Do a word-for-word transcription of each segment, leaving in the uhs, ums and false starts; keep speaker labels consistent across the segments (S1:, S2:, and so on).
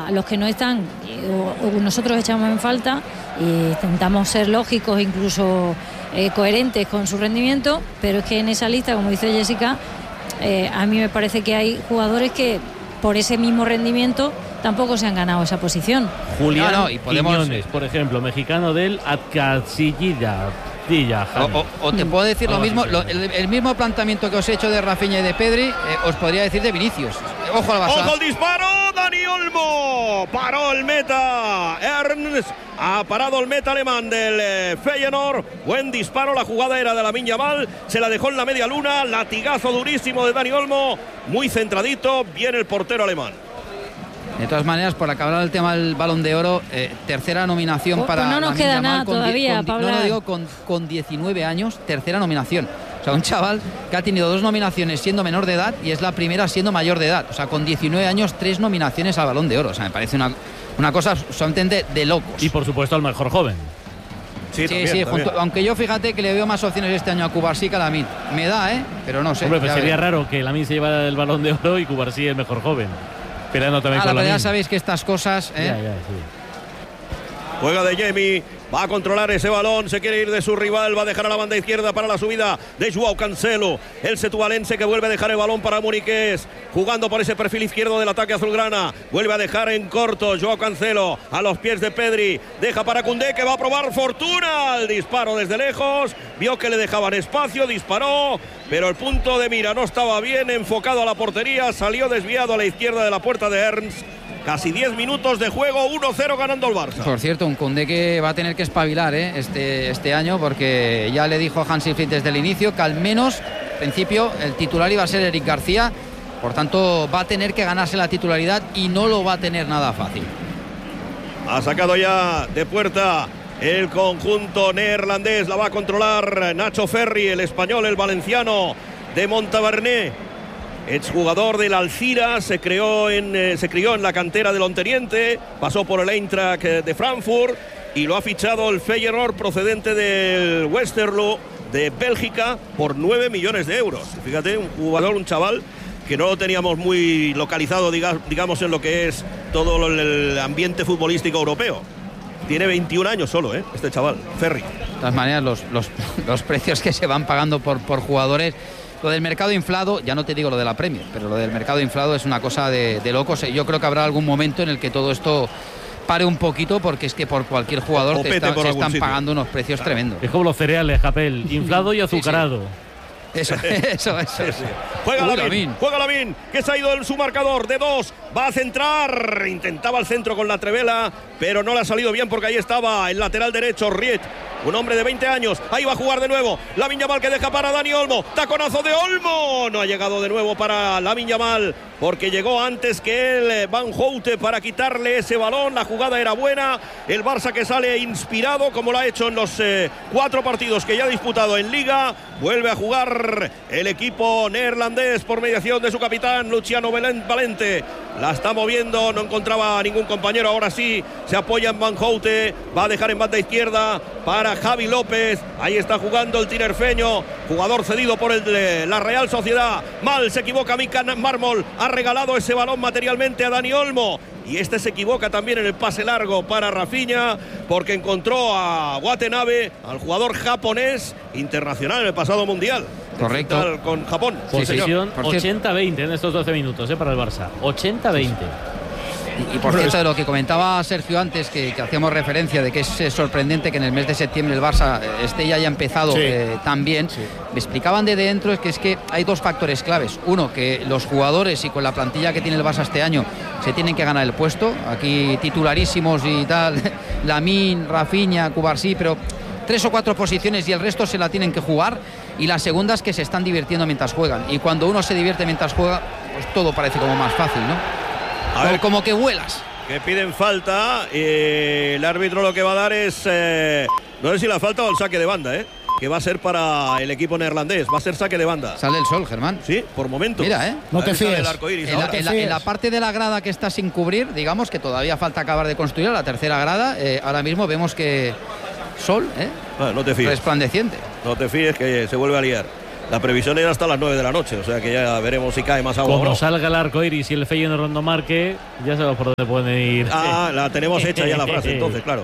S1: a los que no están o, o nosotros echamos en falta y intentamos ser lógicos, incluso eh, coherentes con su rendimiento, pero es que en esa lista, como dice Jessica, eh, a mí me parece que hay jugadores que por ese mismo rendimiento tampoco se han ganado esa posición.
S2: Julián
S3: no, no, y podemos...
S2: Quiñones, por ejemplo, mexicano del Atcasillida.
S3: O, o, o te puedo decir lo mismo, lo, el, el mismo planteamiento que os he hecho de Rafinha y de Pedri, eh, os podría decir de Vinicius. Ojo al Barça.
S4: ¡Ojo al disparo! ¡Dani Olmo! Paró el meta. Ernst ha parado el meta alemán del eh, Feyenoord. Buen disparo, la jugada era de Lamine Yamal. Se la dejó en la media luna. Latigazo durísimo de Dani Olmo. Muy centradito. Viene el portero alemán.
S3: De todas maneras, por acabar el tema del Balón de Oro, eh, tercera nominación
S1: pues,
S3: para
S1: pues no nos
S3: Lamine
S1: queda
S3: Yamal
S1: nada
S3: con
S1: todavía,
S3: con,
S1: Pablo.
S3: No lo digo con, con diecinueve años, tercera nominación. O sea, un chaval que ha tenido dos nominaciones siendo menor de edad y es la primera siendo mayor de edad. O sea, con diecinueve años, tres nominaciones al Balón de Oro. O sea, me parece una, una cosa solamente de locos.
S2: Y por supuesto al mejor joven.
S4: Sí,
S3: sí,
S4: también,
S3: sí
S4: también.
S3: Junto, aunque yo fíjate que le veo más opciones este año a Cubarsí que a Lamine. Me da, ¿eh? Pero no sé.
S2: Hombre, pues sería
S3: veré.
S2: raro que Lamine se llevara el Balón de Oro y Cubarsí el mejor joven. Esperando también
S3: Ah,
S2: con
S3: pero ya
S2: Lamine.
S3: sabéis que estas cosas... ¿eh?
S2: Ya, ya, sí.
S4: Juega de Jamie, va a controlar ese balón, se quiere ir de su rival, va a dejar a la banda izquierda para la subida de Joao Cancelo, el setualense que vuelve a dejar el balón para Muniqués, jugando por ese perfil izquierdo del ataque azulgrana, vuelve a dejar en corto Joao Cancelo a los pies de Pedri, deja para Koundé que va a probar fortuna, el disparo desde lejos, vio que le dejaban espacio, disparó, pero el punto de mira no estaba bien enfocado a la portería, salió desviado a la izquierda de la puerta de Ernst. Casi diez minutos de juego, uno cero ganando el Barça.
S3: Por cierto, un Koundé que va a tener que espabilar ¿eh? este, este año, porque ya le dijo a Hansi Flick desde el inicio que al menos, en principio, el titular iba a ser Eric García. Por tanto, va a tener que ganarse la titularidad y no lo va a tener nada fácil.
S4: Ha sacado ya de puerta el conjunto neerlandés, la va a controlar Nacho Ferri, el español, el valenciano de Montaverné. Exjugador del Alcira, se, creó en, eh, se crió en la cantera del Onteniente, pasó por el Eintracht de Frankfurt y lo ha fichado el Feyenoord procedente del Westerlo de Bélgica por nueve millones de euros. Fíjate, un jugador, un chaval que no lo teníamos muy localizado, diga, digamos, en lo que es todo el ambiente futbolístico europeo. Tiene veintiún años solo, ¿eh? Este chaval, Ferri.
S3: De todas maneras, los, los, los precios que se van pagando por, por jugadores... Lo del mercado inflado, ya no te digo lo de la Premier, pero lo del mercado inflado es una cosa de, de locos. Yo creo que habrá algún momento en el que todo esto pare un poquito, porque es que por cualquier jugador te está, se están
S4: sitio.
S3: pagando unos precios claro. tremendos.
S2: Es como los cereales, Japel, inflado y azucarado.
S3: Sí, sí. Eso, eso, eso.
S4: Sí, sí. Juega
S3: Uy,
S4: Lamine, juega Lamine, que se ha ido en su marcador de dos, va a centrar, intentaba el centro con la trevela, pero no le ha salido bien porque ahí estaba el lateral derecho, Riet, un hombre de veinte años, ahí va a jugar de nuevo, Lamine Yamal que deja para Dani Olmo, taconazo de Olmo, no ha llegado de nuevo para Lamine Yamal, porque llegó antes que él, Van Houte, para quitarle ese balón, la jugada era buena, el Barça que sale inspirado, como lo ha hecho en los eh, cuatro partidos que ya ha disputado en Liga, vuelve a jugar el equipo neerlandés por mediación de su capitán Luciano Valente, la está moviendo, no encontraba ningún compañero, ahora sí se apoya en Van Houte, va a dejar en banda izquierda para Javi López, ahí está jugando el tinerfeño, jugador cedido por el de la Real Sociedad, mal se equivoca Mika Mármol, ha regalado ese balón materialmente a Dani Olmo y este se equivoca también en el pase largo para Rafinha porque encontró a Watanabe, al jugador japonés internacional en el pasado mundial.
S3: Correcto.
S4: Con Japón.
S2: Posesión ochenta veinte en estos doce minutos ¿eh? Para el Barça. ochenta veinte.
S3: Y, y por cierto, de lo que comentaba Sergio antes, que, que hacíamos referencia de que es eh, sorprendente que en el mes de septiembre el Barça eh, este ya haya empezado sí. eh, tan bien, sí. Me explicaban de dentro es que es que hay dos factores claves. Uno, que los jugadores y con la plantilla que tiene el Barça este año se tienen que ganar el puesto. Aquí titularísimos y tal, Lamine, Rafinha, Cubarsí, pero tres o cuatro posiciones y el resto se la tienen que jugar. Y la segunda es que se están divirtiendo mientras juegan. Y cuando uno se divierte mientras juega, pues todo parece como más fácil, ¿no? A ver, como que vuelas.
S4: Que piden falta. Eh, el árbitro lo que va a dar es. Eh, no sé si la falta o el saque de banda, ¿eh? Que va a ser para el equipo neerlandés. Va a ser saque de banda.
S3: Sale el sol, Germán.
S4: Sí, por momentos.
S3: Mira, ¿eh?
S5: No te fíes.
S3: En la, en, la, en la parte de la grada que está sin cubrir, digamos que todavía falta acabar de construir la tercera grada. Eh, ahora mismo vemos que. Sol, ¿eh?
S4: Ah, no te fíes.
S3: Resplandeciente.
S4: No te fíes que se vuelve a liar. La previsión era hasta las nueve de la noche, o sea que ya veremos si cae más agua.
S2: Como
S4: o no.
S2: salga el arco iris y el Feyenoord no marque, ya sabemos por dónde pueden ir.
S4: Ah, la tenemos hecha ya la frase, entonces, claro.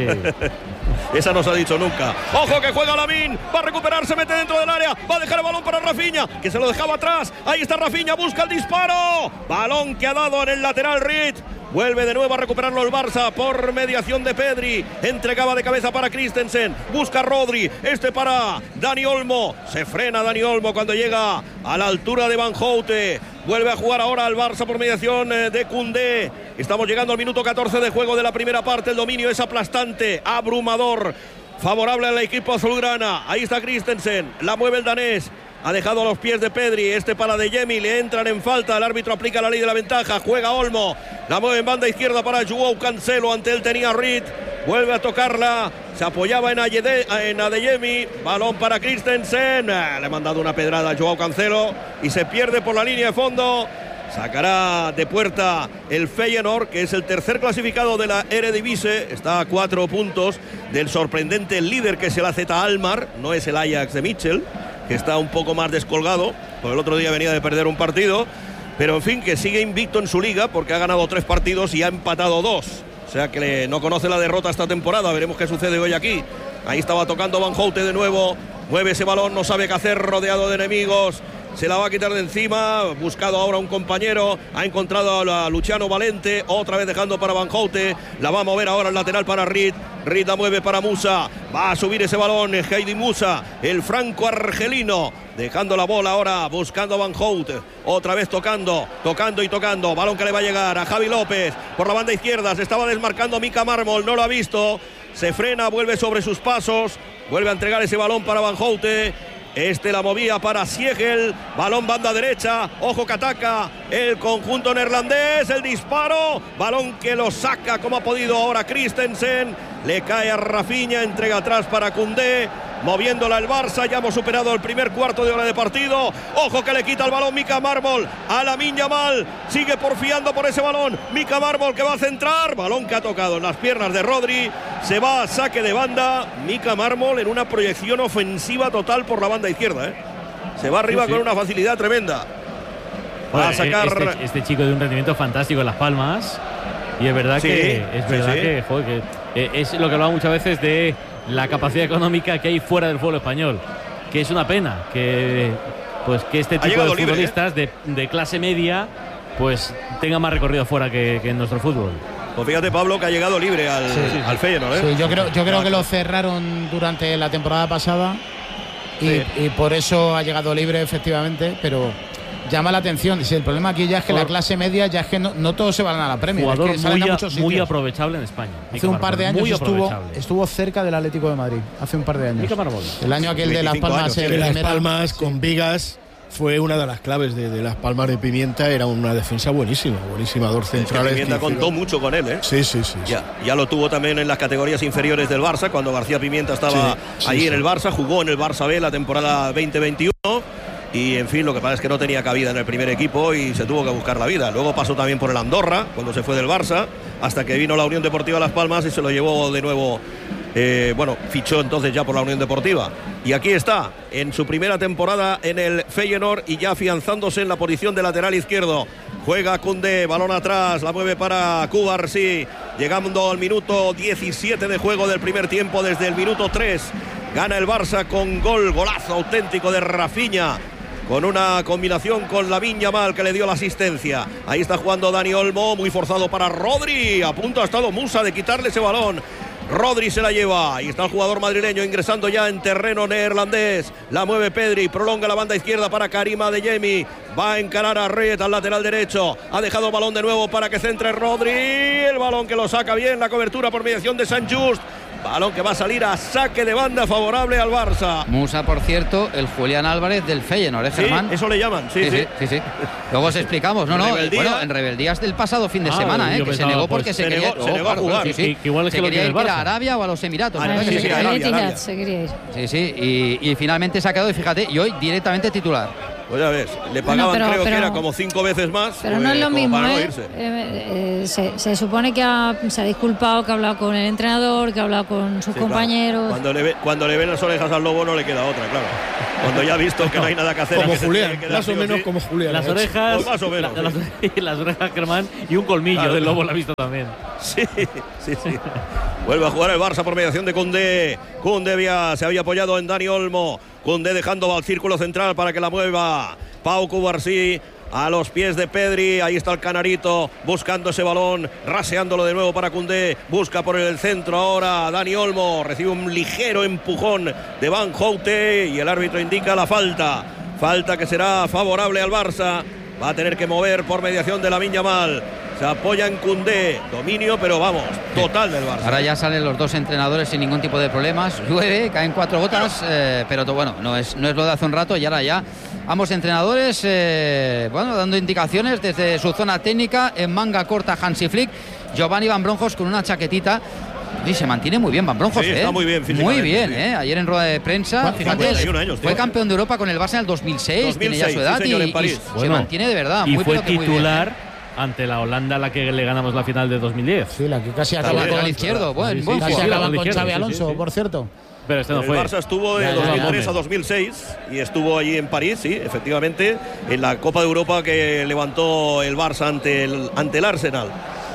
S4: Esa no se ha dicho nunca. ¡Ojo que juega Lamine! Va a recuperar, se mete dentro del área. Va a dejar el balón para Rafinha, que se lo dejaba atrás. Ahí está Rafinha, busca el disparo. Balón que ha dado en el lateral Reed. Vuelve de nuevo a recuperarlo el Barça por mediación de Pedri. Entregaba de cabeza para Christensen. Busca Rodri. Este para Dani Olmo. Se frena Dani Olmo cuando llega a la altura de Van Houte. Vuelve a jugar ahora al Barça por mediación de Koundé. Estamos llegando al minuto catorce de juego de la primera parte. El dominio es aplastante, abrumador, favorable al equipo azulgrana. Ahí está Christensen. La mueve el danés. Ha dejado a los pies de Pedri, este para De Jemi, le entran en falta, el árbitro aplica la ley de la ventaja, juega Olmo, la mueve en banda izquierda para Joao Cancelo, ante él tenía Reed, vuelve a tocarla, se apoyaba en, Ayede, en Adeyemi, balón para Christensen, le ha mandado una pedrada a Joao Cancelo y se pierde por la línea de fondo. Sacará de puerta el Feyenoord, que es el tercer clasificado de la Eredivisie. Está a cuatro puntos del sorprendente líder, que es el A Z Alkmaar. No es el Ajax de Mitchell, que está un poco más descolgado, porque el otro día venía de perder un partido. Pero en fin, que sigue invicto en su liga, porque ha ganado tres partidos y ha empatado dos. O sea que le, no conoce la derrota esta temporada. Veremos qué sucede hoy aquí. Ahí estaba tocando Van Houte de nuevo. Mueve ese balón, no sabe qué hacer, rodeado de enemigos. Se la va a quitar de encima, buscado ahora un compañero, ha encontrado a Luciano Valente, otra vez dejando para Van Houte, la va a mover ahora el lateral para Reed, Reed la mueve para Musa, va a subir ese balón Heidi Musa, el franco-argelino, dejando la bola ahora, buscando a Van Houte, otra vez tocando, tocando y tocando, balón que le va a llegar a Javi López, por la banda izquierda, se estaba desmarcando Mika Mármol, no lo ha visto, se frena, vuelve sobre sus pasos, vuelve a entregar ese balón para Van Houte. Este la movía para Siegel, balón banda derecha, ojo que ataca el conjunto neerlandés, el disparo, balón que lo saca como ha podido ahora Christensen, le cae a Rafinha, entrega atrás para Koundé, moviéndola el Barça, ya hemos superado el primer cuarto de hora de partido, ojo que le quita el balón Mika Mármol a Lamine Yamal, sigue porfiando por ese balón, Mika Mármol que va a centrar, balón que ha tocado en las piernas de Rodri, se va a saque de banda, Mika Mármol en una proyección ofensiva total por la banda izquierda, ¿eh? Se va arriba sí, sí. con una facilidad tremenda. Va a sacar
S2: este, este chico de un rendimiento fantástico en Las Palmas, y es verdad sí, que es verdad sí, sí. que, joder, que eh, es lo que hablaba muchas veces de la capacidad económica que hay fuera del fútbol español, que es una pena que pues que este tipo de futbolistas libre, ¿eh? de, de clase media pues tenga más recorrido fuera que, que en nuestro fútbol.
S4: Pues fíjate, Pablo, que ha llegado libre al, sí, sí. al Feyenoord, ¿eh?
S5: Sí, yo creo, yo creo que lo cerraron durante la temporada pasada y, sí. y por eso ha llegado libre, efectivamente, pero llama la atención. Si el problema aquí ya es que Por... la clase media ya es que no, no todos se van a la Premier.
S2: Jugador
S5: es que
S2: muy,
S5: a,
S2: a, muy aprovechable en España.
S5: Hace un par de años estuvo, estuvo cerca del Atlético de Madrid. Hace un par de años. El año aquel de Las Palmas.
S6: De Las Palmas con Vigas fue una de las claves de, de Las Palmas de Pimienta. Era una defensa buenísima, buenísima. Dos centrales.
S4: Pimienta contó mucho con él, ¿eh?
S6: Sí, sí, sí.
S4: Ya, sí. ya lo tuvo también en las categorías inferiores del Barça, cuando García Pimienta estaba sí, sí, ahí sí. en el Barça. Jugó en el Barça B la temporada veinte veintiuno. Y en fin, lo que pasa es que no tenía cabida en el primer equipo y se tuvo que buscar la vida. Luego pasó también por el Andorra, cuando se fue del Barça, hasta que vino la Unión Deportiva Las Palmas y se lo llevó de nuevo. Eh, bueno, fichó entonces ya por la Unión Deportiva. Y aquí está, en su primera temporada en el Feyenoord y ya afianzándose en la posición de lateral izquierdo. Juega Koundé, balón atrás, la mueve para Cubarsí. Llegando al minuto diecisiete de juego del primer tiempo, desde el minuto tres. Gana el Barça con gol, golazo auténtico de Rafinha, con una combinación con Lamine Yamal, que le dio la asistencia. Ahí está jugando Dani Olmo, muy forzado para Rodri. A punto ha estado Musa de quitarle ese balón. Rodri se la lleva. Ahí está el jugador madrileño ingresando ya en terreno neerlandés. La mueve Pedri, prolonga la banda izquierda para Karim Adeyemi. Va a encarar a Reed al lateral derecho. Ha dejado el balón de nuevo para que centre Rodri. El balón que lo saca bien, la cobertura por mediación de Sant Just. Balón que va a salir a saque de banda favorable al Barça.
S3: Musa, por cierto, el Julián Álvarez del Feyenoord, ¿eh, Germán?
S4: Sí, eso le llaman, sí, sí. sí.
S3: sí, sí, sí. Luego os explicamos, no, no, Rebeldía. Bueno, en rebeldías del pasado fin de ah, semana, ¿eh? Que se negó porque pues, se, se quería...
S4: Negó, se negó a jugar.
S3: Sí, sí.
S2: Que igual es
S3: se
S2: que lo
S3: quería ir
S2: a
S3: Arabia o a los Emiratos.
S1: Ah,
S3: ¿no?
S1: sí,
S3: Sí,
S1: sí,
S3: Arabia,
S1: se quería ir.
S3: Sí, sí, y, y finalmente se ha quedado, y fíjate, y hoy directamente titular.
S4: Pues ya ves, le pagaban, bueno, pero, creo pero, que era como cinco veces más.
S1: Pero pues, no es lo mismo, ¿eh? No eh, eh se, se supone que ha, se ha disculpado, que ha hablado con el entrenador, que ha hablado con sus sí, compañeros.
S4: Claro. Cuando, le ve, cuando le ven las orejas al lobo no le queda otra, claro. Cuando ya ha visto que no hay nada que hacer.
S6: Como
S4: que
S6: Julián,
S4: que
S6: más o menos como Julián.
S2: Las orejas,
S4: pues más o menos,
S2: la,
S4: sí.
S2: las, las orejas Germán y un colmillo
S4: Claro.
S2: del lobo lo ha visto también.
S4: Sí, sí, sí. Vuelve a jugar el Barça por mediación de Koundé. Koundé había, se había apoyado en Dani Olmo. Koundé dejando al círculo central para que la mueva Pau Cubarsí. A los pies de Pedri, ahí está el Canarito buscando ese balón, raseándolo de nuevo para Koundé, busca por el centro ahora Dani Olmo, recibe un ligero empujón de Van Houte y el árbitro indica la falta, falta que será favorable al Barça, va a tener que mover por mediación de Lamine Yamal. Se apoya en Koundé, dominio, pero vamos, total del Barça.
S3: Ahora ya salen los dos entrenadores sin ningún tipo de problemas. Llueve, caen cuatro gotas, eh, pero bueno, no es, no es lo de hace un rato. Y ahora ya ambos entrenadores, eh, bueno, dando indicaciones desde su zona técnica en manga corta. Hansi Flick, Giovanni Van Bronckhorst con una chaquetita. Y se mantiene muy bien Van Bronckhorst,
S4: Sí, está
S3: ¿eh?
S4: muy bien
S3: Muy
S4: físicamente,
S3: bien,
S4: sí.
S3: ¿eh? Ayer en rueda de prensa, fíjate,
S4: cincuenta y un años,
S3: fue
S4: tío.
S3: campeón de Europa con el Barça en el dos mil seis,
S4: dos mil seis,
S3: tiene ya su edad
S4: sí, señor,
S3: y,
S4: en París.
S3: y
S2: Bueno,
S3: se mantiene de verdad.
S2: Y
S3: muy,
S2: fue
S3: pero que muy bien,
S2: titular
S3: ¿eh?
S2: ante la Holanda, a la que le ganamos la final de dos mil diez.
S5: Sí, la que casi
S3: Está
S5: acaba
S3: lateral
S5: con,
S3: izquierdo, buen,
S2: Sí, sí,
S3: buen
S2: sí,
S5: casi
S2: sí,
S3: jugador.
S5: acaban
S2: la
S5: con
S2: izquierda,
S5: Xavi
S2: sí, sí,
S5: Alonso,
S2: sí.
S5: por cierto.
S2: Pero este no
S4: El
S2: fue.
S4: Barça estuvo de
S5: Ya, ya,
S4: dos mil tres
S2: ya.
S4: a dos mil seis y estuvo allí en París, sí, efectivamente, en la Copa de Europa que levantó el Barça ante el, ante el Arsenal.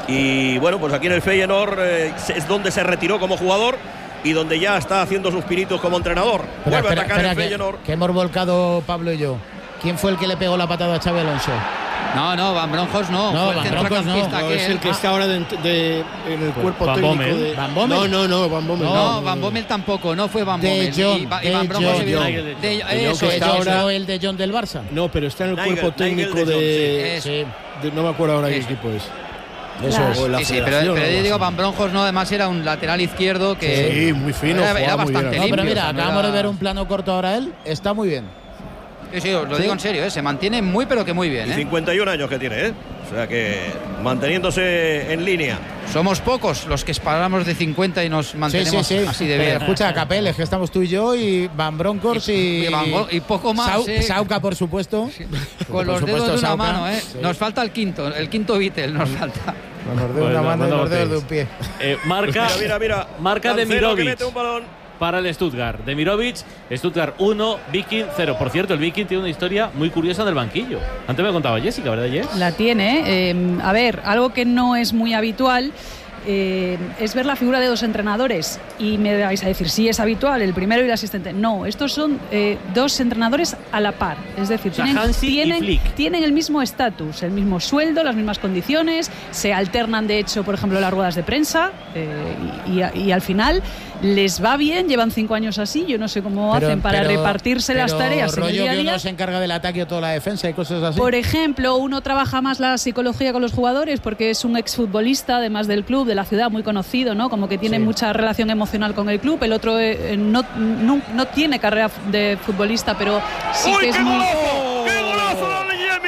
S4: Y bueno, pues aquí en el Feyenoord eh, es donde se retiró como jugador y donde ya está haciendo sus pinitos como entrenador.
S5: Pero
S4: Vuelve
S5: espera,
S4: a atacar
S5: espera,
S4: el
S5: que,
S4: Feyenoord.
S5: que hemos volcado Pablo y yo. ¿Quién fue el que le pegó la patada a Xavi Alonso?
S3: No, no, Van Bronckhorst no,
S5: No,
S3: fue el
S5: Van Bronckhorst no.
S3: centrocampista
S6: No,
S3: que
S6: es el que
S3: Ah,
S6: está ahora de, de- en el cuerpo
S2: Van
S6: técnico
S2: Bommel.
S6: de...
S5: Van Bommel.
S6: No, no, no, Van Bommel.
S3: No, Van Bommel tampoco, no fue Van
S5: De
S3: Bommel.
S5: Jong,
S3: y, Va- y
S5: de
S3: Van Bronckhorst
S5: Jong.
S3: evidente- de-
S6: De
S3: eso,
S6: Jong,
S3: de
S6: está
S3: Jong.
S6: ahora-
S5: ¿No el de John del Barça?
S6: No, pero está en el
S4: Nigel,
S6: cuerpo
S4: Nigel
S6: técnico
S4: de Jong,
S6: de,
S3: sí.
S5: Sí.
S6: de- No me acuerdo ahora qué
S3: Eso.
S6: equipo es.
S5: Eso
S1: La-
S5: es.
S6: O la
S3: Sí, sí, pero,
S6: Federación,
S3: pero
S6: o
S3: yo
S6: algo
S3: digo,
S6: así.
S3: Van Bronckhorst no, además era un lateral izquierdo que
S6: Sí, muy fino,
S3: era,
S6: jugaba
S3: era
S6: muy bien.
S3: bastante
S5: No,
S3: limpio.
S5: pero mira,
S3: o sea, no
S5: acabamos
S3: era-
S5: de ver un plano corto ahora él. Está muy bien.
S3: Sí, sí, os lo digo en serio, ¿eh? Se mantiene muy, pero que muy bien.
S4: Y
S3: ¿eh?
S4: cincuenta y un años que tiene, ¿eh? O sea que manteniéndose en línea.
S3: Somos pocos los que paramos de cincuenta y nos
S5: Sí,
S3: mantenemos
S5: sí, sí.
S3: así de
S5: Pero
S3: bien.
S5: escucha, Capel, es que estamos tú y yo y Van Bronckhorst y,
S3: Y- y Van Gogh, y poco más,
S5: Sau-
S3: ¿eh?
S5: Sauca, por supuesto.
S3: Con
S5: Por
S3: los
S5: supuesto,
S3: dedos de una
S5: Sauca.
S3: mano, ¿eh?
S5: Sí.
S3: Nos falta el quinto, el quinto Beatle nos falta.
S5: Con los dedos de
S2: Bueno,
S5: una mano y
S2: bueno,
S5: los dedos de
S2: Ortiz.
S5: un pie.
S2: Eh, marca,
S4: Mira, mira, mira.
S2: marca de
S4: Cancelo que
S2: Mirovic
S4: mete un balón.
S2: para el Stuttgart. De Mirovic, Stuttgart uno, Viking cero. Por cierto, el Viking tiene una historia muy curiosa en el banquillo. Antes me contaba Jessica, ¿verdad, Jess?
S7: La tiene. eh, a ver, algo que no es muy habitual eh, es ver la figura de dos entrenadores. Y me vais a decir, sí es habitual, el primero y el asistente. No, estos son eh, dos entrenadores a la par. Es decir,
S2: O sea,
S7: tienen,
S2: Hansi y
S7: tienen,
S2: Flick.
S7: tienen el mismo estatus, el mismo sueldo, las mismas condiciones. Se alternan, de hecho, por ejemplo, las ruedas de prensa. eh, y, y- y al final les va bien, llevan cinco años así. Yo no sé cómo
S5: Pero-
S7: hacen para
S5: pero-
S7: repartirse las
S5: pero
S7: tareas en el
S5: rollo
S7: día a
S5: que
S7: día.
S5: uno se encarga del ataque o toda la defensa y cosas así.
S7: Por ejemplo, uno trabaja más la psicología con los jugadores porque es un exfutbolista, además del club, de la ciudad, muy conocido, ¿no? Como que tiene
S5: Sí.
S7: mucha relación emocional con el club. El otro eh, no, no, no tiene carrera de futbolista, pero sí
S4: ¡Uy,
S7: que es
S4: qué
S7: muy...
S4: golazo! ¡Qué golazo de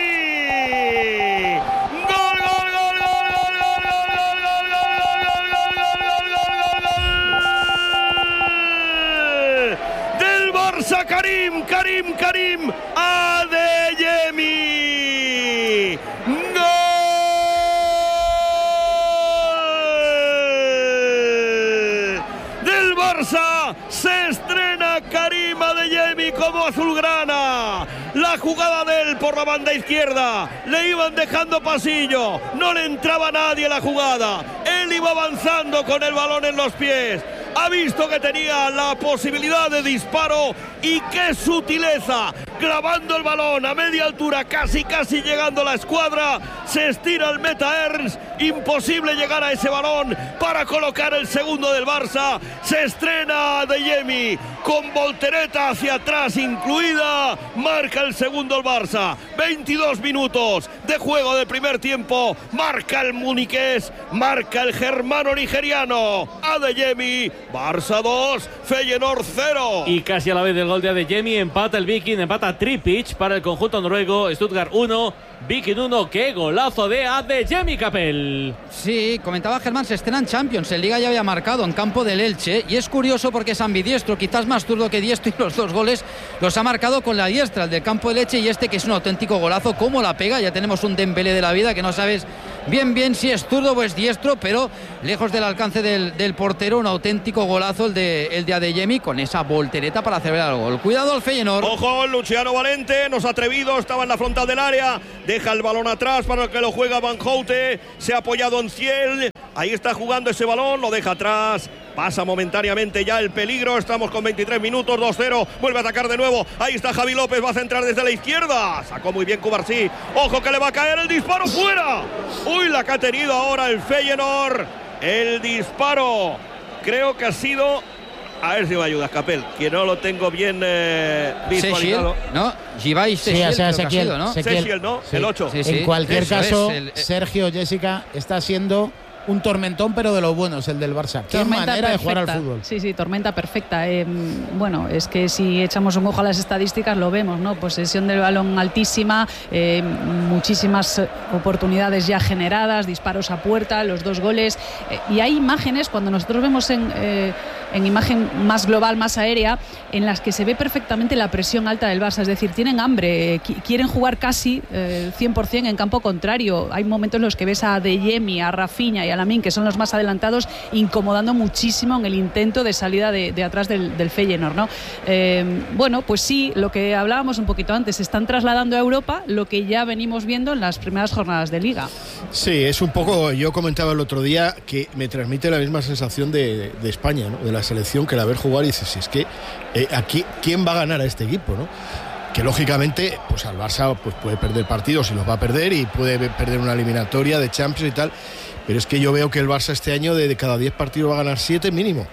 S4: Adeyemi! ¡Gol, gol, gol, gol, gol, gol, gol, gol, gol, gol, gol, gol, gol, gol, gol! Del Barça, Karim, Karim, Karim, Adeyemi. ¡Gol! Del Barça se estrena Karim Adeyemi como azulgrana. La jugada de él por la banda izquierda. Le iban dejando pasillo. No le entraba nadie la jugada. Él iba avanzando con el balón en los pies. Ha visto que tenía la posibilidad de disparo y qué sutileza, clavando el balón a media altura, casi casi llegando a la escuadra, se estira el meta Ernst, imposible llegar a ese balón para colocar el segundo del Barça, se estrena Adeyemi con voltereta hacia atrás incluida, marca el segundo el Barça, veintidós minutos de juego del primer tiempo, marca el muniqués, marca el germano nigeriano, Adeyemi. Barça dos, Feyenoord cero.
S2: Y casi a la vez del gol de Adeyemi empata el Viking, empata Tripic para el conjunto noruego. Stuttgart uno, Viking uno. ¡Qué golazo de Adeyemi, Capel!
S3: Sí, comentaba Germán, se estrenan Champions. En Liga ya había marcado en campo del Elche. Y es curioso porque es ambidiestro, quizás más zurdo que diestro. Y los dos goles los ha marcado con la diestra, el del campo del Elche y este que es un auténtico golazo. ¿Cómo la pega? Ya tenemos un Dembélé de la vida que no sabes bien bien si es zurdo o es diestro, pero lejos del alcance del, del portero. Un auténtico golazo el de, el de Adeyemi con esa voltereta para celebrar el gol. Cuidado al Feyenoord.
S4: Ojo, Luciano Valente, no se ha atrevido, estaba en la frontal del área, deja el balón atrás para que lo juega Van Houte, se ha apoyado en Ciel, ahí está jugando ese balón, lo deja atrás, pasa momentáneamente ya el peligro, estamos con veintitrés minutos, dos cero, vuelve a atacar de nuevo, ahí está Javi López, va a centrar desde la izquierda, sacó muy bien Cubarsí, ojo que le va a caer el disparo fuera, uy, la que ha tenido ahora el Feyenoord, el disparo, creo que ha sido... A ver si me ayudas, Capel, que no lo tengo bien eh, visualizado.
S3: Sechiel, ¿no? Givay Sechiel,
S5: sí, o sea,
S3: creo que ha sido, ¿no?
S4: Sechiel, ¿no?
S5: Sí.
S4: El ocho.
S3: Sí, sí.
S5: En cualquier
S3: Eso
S5: caso,
S3: es, el-
S5: Sergio, Jessica, está siendo un tormentón, pero de los buenos, el del Barça. Qué
S7: Tormenta
S5: manera de
S7: perfecta.
S5: jugar al fútbol.
S7: Sí, sí, tormenta perfecta. Eh, bueno, es que si echamos un ojo a las estadísticas lo vemos, ¿no? Posesión del balón altísima, eh, muchísimas oportunidades ya generadas, disparos a puerta, los dos goles. Eh, y hay imágenes, cuando nosotros vemos en, eh, en imagen más global, más aérea, en las que se ve perfectamente la presión alta del Barça. Es decir, tienen hambre, eh, qui- quieren jugar casi eh, cien por ciento en campo contrario. Hay momentos en los que ves a Adeyemi, a Rafinha y a Lamine, que son los más adelantados, incomodando muchísimo en el intento de salida de, de atrás del, del Feyenoord, ¿no? Eh, bueno, pues sí, lo que hablábamos un poquito antes, se están trasladando a Europa lo que ya venimos viendo en las primeras jornadas de Liga.
S6: Sí, es un poco, yo comentaba el otro día que me transmite la misma sensación de, de España, ¿no? De la selección, que la ver jugar y dices, si es que eh, aquí, ¿quién va a ganar a este equipo, no? Que lógicamente, pues al Barça pues puede perder partidos y los va a perder, y puede perder una eliminatoria de Champions y tal, pero es que yo veo que el Barça este año de, de cada diez partidos va a ganar siete mínimo,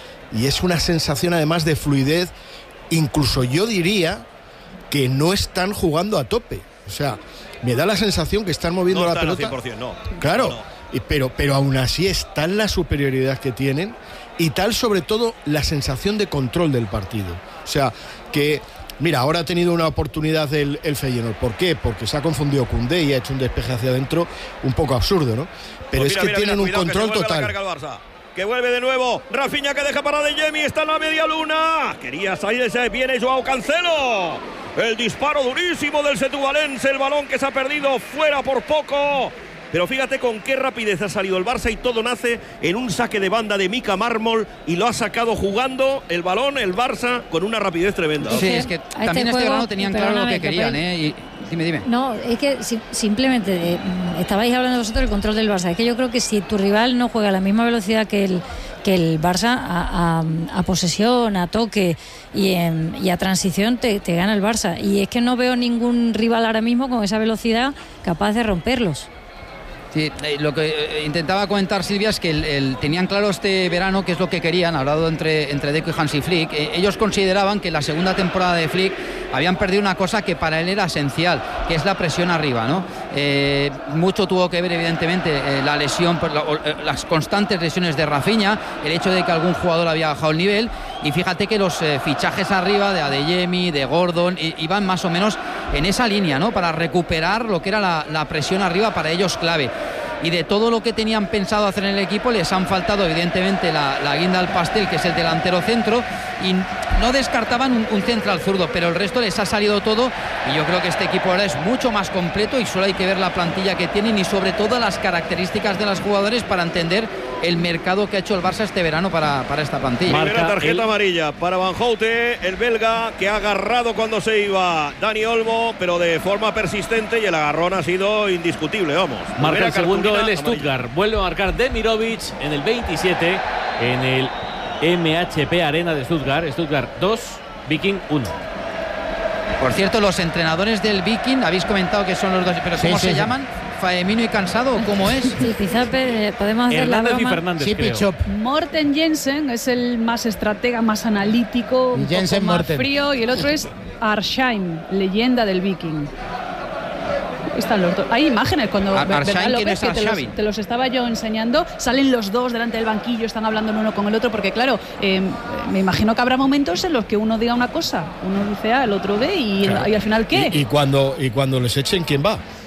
S6: y es una sensación además de fluidez, incluso yo diría que no están jugando a tope, o sea, me da la sensación que están moviendo
S4: No
S6: la
S4: están al
S6: pelota.
S4: cien por ciento, no.
S6: Claro,
S4: No.
S6: y, pero, pero aún así está en la superioridad que tienen, y tal sobre todo la sensación de control del partido. O sea, que, mira, ahora ha tenido una oportunidad el, el Feyenoord. ¿Por qué? Porque se ha confundido Koundé y ha hecho un despeje hacia adentro un poco absurdo, ¿no? Pero
S4: Pues
S6: es
S4: mira,
S6: que
S4: mira,
S6: tienen
S4: mira,
S6: un
S4: cuidado,
S6: control
S4: que se vuelve a la
S6: total.
S4: carga el Barça. Que vuelve de nuevo, Rafinha que deja para Adeyemi, está en la media luna, quería salir ese, viene Joao Cancelo, el disparo durísimo del setuvalense, el balón que se ha perdido fuera por poco, pero fíjate con qué rapidez ha salido el Barça, y todo nace en un saque de banda de Mika Mármol, y lo ha sacado jugando el balón el Barça con una rapidez tremenda.
S3: Sí, es que
S1: A este
S3: también este
S1: juego,
S3: verano tenían claro lo que
S1: perdóname,
S3: querían,
S1: Capel.
S3: ¿eh? Y, dime, dime.
S1: No, es que si- simplemente eh, estabais hablando vosotros del control del Barça. Es que yo creo que si tu rival no juega a la misma velocidad que el, que el Barça, a, a- a posesión, a toque y, en- y a transición, te, te gana el Barça. Y es que no veo ningún rival ahora mismo con esa velocidad capaz de romperlos.
S3: Sí, eh, lo que eh, intentaba comentar Silvia es que el, el- tenían claro este verano qué es lo que querían, hablado entre, entre Deco y Hansi Flick. Eh, ellos consideraban que en la segunda temporada de Flick habían perdido una cosa que para él era esencial, que es la presión arriba, ¿no? Eh, mucho tuvo que ver, evidentemente, eh, la lesión, pues, la- o, eh, las constantes lesiones de Rafinha, el hecho de que algún jugador había bajado el nivel, y fíjate que los eh, fichajes arriba de Adeyemi, de Gordon, i- iban más o menos en esa línea, ¿no? Para recuperar lo que era la, la presión arriba, para ellos clave. Y de todo lo que tenían pensado hacer en el equipo les han faltado evidentemente la, la guinda al pastel, que es el delantero centro, y no descartaban un, un central zurdo, pero el resto les ha salido todo, y yo creo que este equipo ahora es mucho más completo, y solo hay que ver la plantilla que tienen y sobre todo las características de los jugadores para entender el mercado que ha hecho el Barça este verano para, para esta plantilla.
S2: Marca
S4: Primera tarjeta
S2: el-
S4: amarilla para Van Houte, el belga, que ha agarrado cuando se iba Dani Olmo, pero de forma persistente, y el agarrón ha sido indiscutible, vamos.
S2: Marca
S4: Primera
S2: el segundo
S4: cartulina
S2: el
S4: amarilla.
S2: Stuttgart. Vuelve a marcar Demirovic en el veintisiete en el M H P Arena de Stuttgart. Stuttgart dos, Viking uno.
S3: Por cierto, los entrenadores del Viking, habéis comentado que son los dos, pero ¿cómo
S5: Sí,
S3: se
S5: sí, sí.
S3: llaman? ¿Faemino y Cansado? ¿Cómo es?
S1: Sí, Pizape, eh, podemos hacer la
S2: Hernández y
S1: broma.
S2: Fernández,
S5: Chip y
S2: creo.
S5: Chop.
S7: Morten Jensen es el más estratega, más analítico,
S5: Y
S7: un
S5: Jensen
S7: poco más
S5: Morten.
S7: frío, y el otro es Arsheim, leyenda del Viking. Ahí están los dos. Hay imágenes cuando
S3: Ar-
S7: ¿verdad,
S3: Arsheim, ¿quién
S7: López?
S3: es
S7: Que te, los,
S3: Arshavin?
S7: te los estaba yo enseñando. Salen los dos delante del banquillo, están hablando el uno con el otro, porque claro, eh, me imagino que habrá momentos en los que uno diga una cosa, uno dice A, el otro B, y,
S6: Claro.
S7: y al final ¿qué?
S6: Y, y cuando, y cuando les echen, ¿quién va?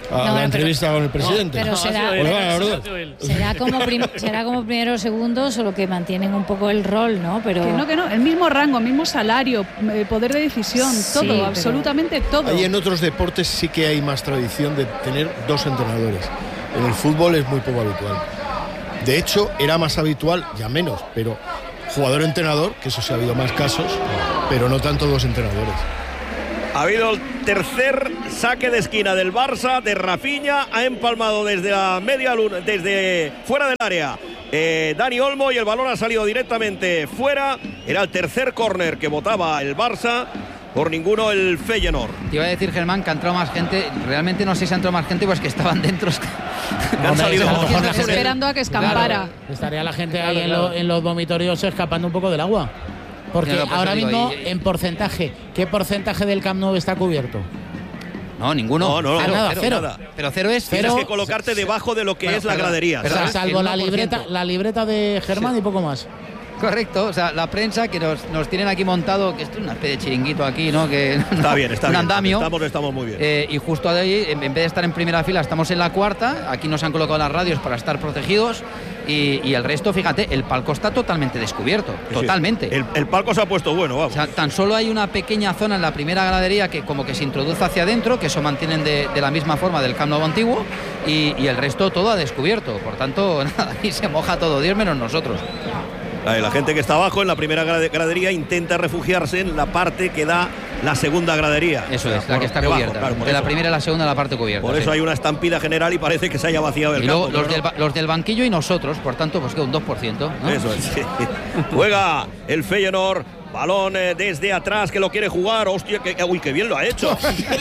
S6: A
S1: No,
S6: la entrevista
S1: pero,
S6: con el presidente.
S1: No, pero será,
S6: Pues va, la verdad.
S1: será, como prim, será como primero o segundo, solo que mantienen un poco el rol, ¿no? Pero
S7: Que no, que no, el mismo rango, el mismo salario, eh, poder de decisión,
S1: Sí,
S7: todo,
S1: pero-
S7: absolutamente todo.
S6: Ahí en otros deportes sí que hay más tradición de tener dos entrenadores. En el fútbol es muy poco habitual. De hecho, era más habitual, ya menos, pero jugador-entrenador, que eso sí ha habido más casos, pero no tanto dos entrenadores.
S4: Ha habido el tercer saque de esquina del Barça, de Rafinha, ha empalmado desde la media luna, desde fuera del área. Eh, Dani Olmo y el balón ha salido directamente fuera. Era el tercer córner que votaba el Barça. Por ninguno el Feyenoord.
S3: Te iba a decir, Germán, que ha entrado más gente. Realmente no sé si ha entrado más gente, pues que estaban dentro.
S4: Que han salido
S5: a lo mejor la gente-
S7: Esperando a que escampara.
S5: Claro, estaría la gente ahí
S3: Claro,
S5: en,
S3: claro.
S5: lo- en los vomitorios escapando un poco del agua. Porque
S3: Claro, por
S5: ahora
S3: eso digo,
S5: mismo,
S3: y-
S5: en porcentaje, ¿qué porcentaje del Camp Nou está cubierto?
S3: No, ninguno.
S4: No, no, no,
S3: Cero,
S5: nada,
S3: cero.
S5: cero.
S4: nada.
S3: Pero cero es.
S4: Tienes
S5: Pero-
S4: que colocarte debajo de lo que
S3: Bueno,
S4: es la
S3: perdón,
S4: gradería.
S5: O sea,
S3: perdón.
S4: ¿sabes?
S5: salvo
S3: el
S5: la
S3: uno por ciento.
S5: libreta, la libreta de Germán y poco más.
S3: Correcto, o sea, la prensa que nos, nos tienen aquí montado, que esto es una especie de chiringuito aquí, ¿no? Que,
S4: Está bien, está
S3: un
S4: bien.
S3: andamio.
S4: Estamos, estamos muy bien.
S3: Eh, y justo ahí, en en vez de estar en primera fila, estamos en la cuarta. Aquí nos han colocado las radios para estar protegidos. Y, y el resto, fíjate, el palco está totalmente descubierto.
S4: Sí, sí.
S3: Totalmente.
S4: El, el palco se ha puesto bueno,
S3: O
S4: vamos.
S3: sea, tan solo hay una pequeña zona en la primera gradería que como que se introduce hacia adentro, que eso mantienen de, de la misma forma del Camp Nou antiguo, y, y el resto todo a descubierto. Por tanto, nada, ahí se moja todo, Dios menos nosotros.
S4: La, la gente que está abajo en la primera grade- gradería intenta refugiarse en la parte que da la segunda gradería.
S3: Eso
S4: O sea,
S3: es, la
S4: por
S3: que está
S4: debajo,
S3: cubierta.
S4: claro, por
S3: de la
S4: eso.
S3: primera a la segunda, la parte cubierta.
S4: Por
S3: sí.
S4: eso hay una estampida general y parece que se haya vaciado el
S3: Y luego
S4: campo.
S3: los
S4: pero
S3: del,
S4: no.
S3: ba- los del banquillo y nosotros, por tanto, pues que un dos por ciento. ¿no?
S4: Eso es. Sí. Juega el Feyenoord. Balón eh, desde atrás que lo quiere jugar. Hostia, que, uy, qué bien lo ha hecho.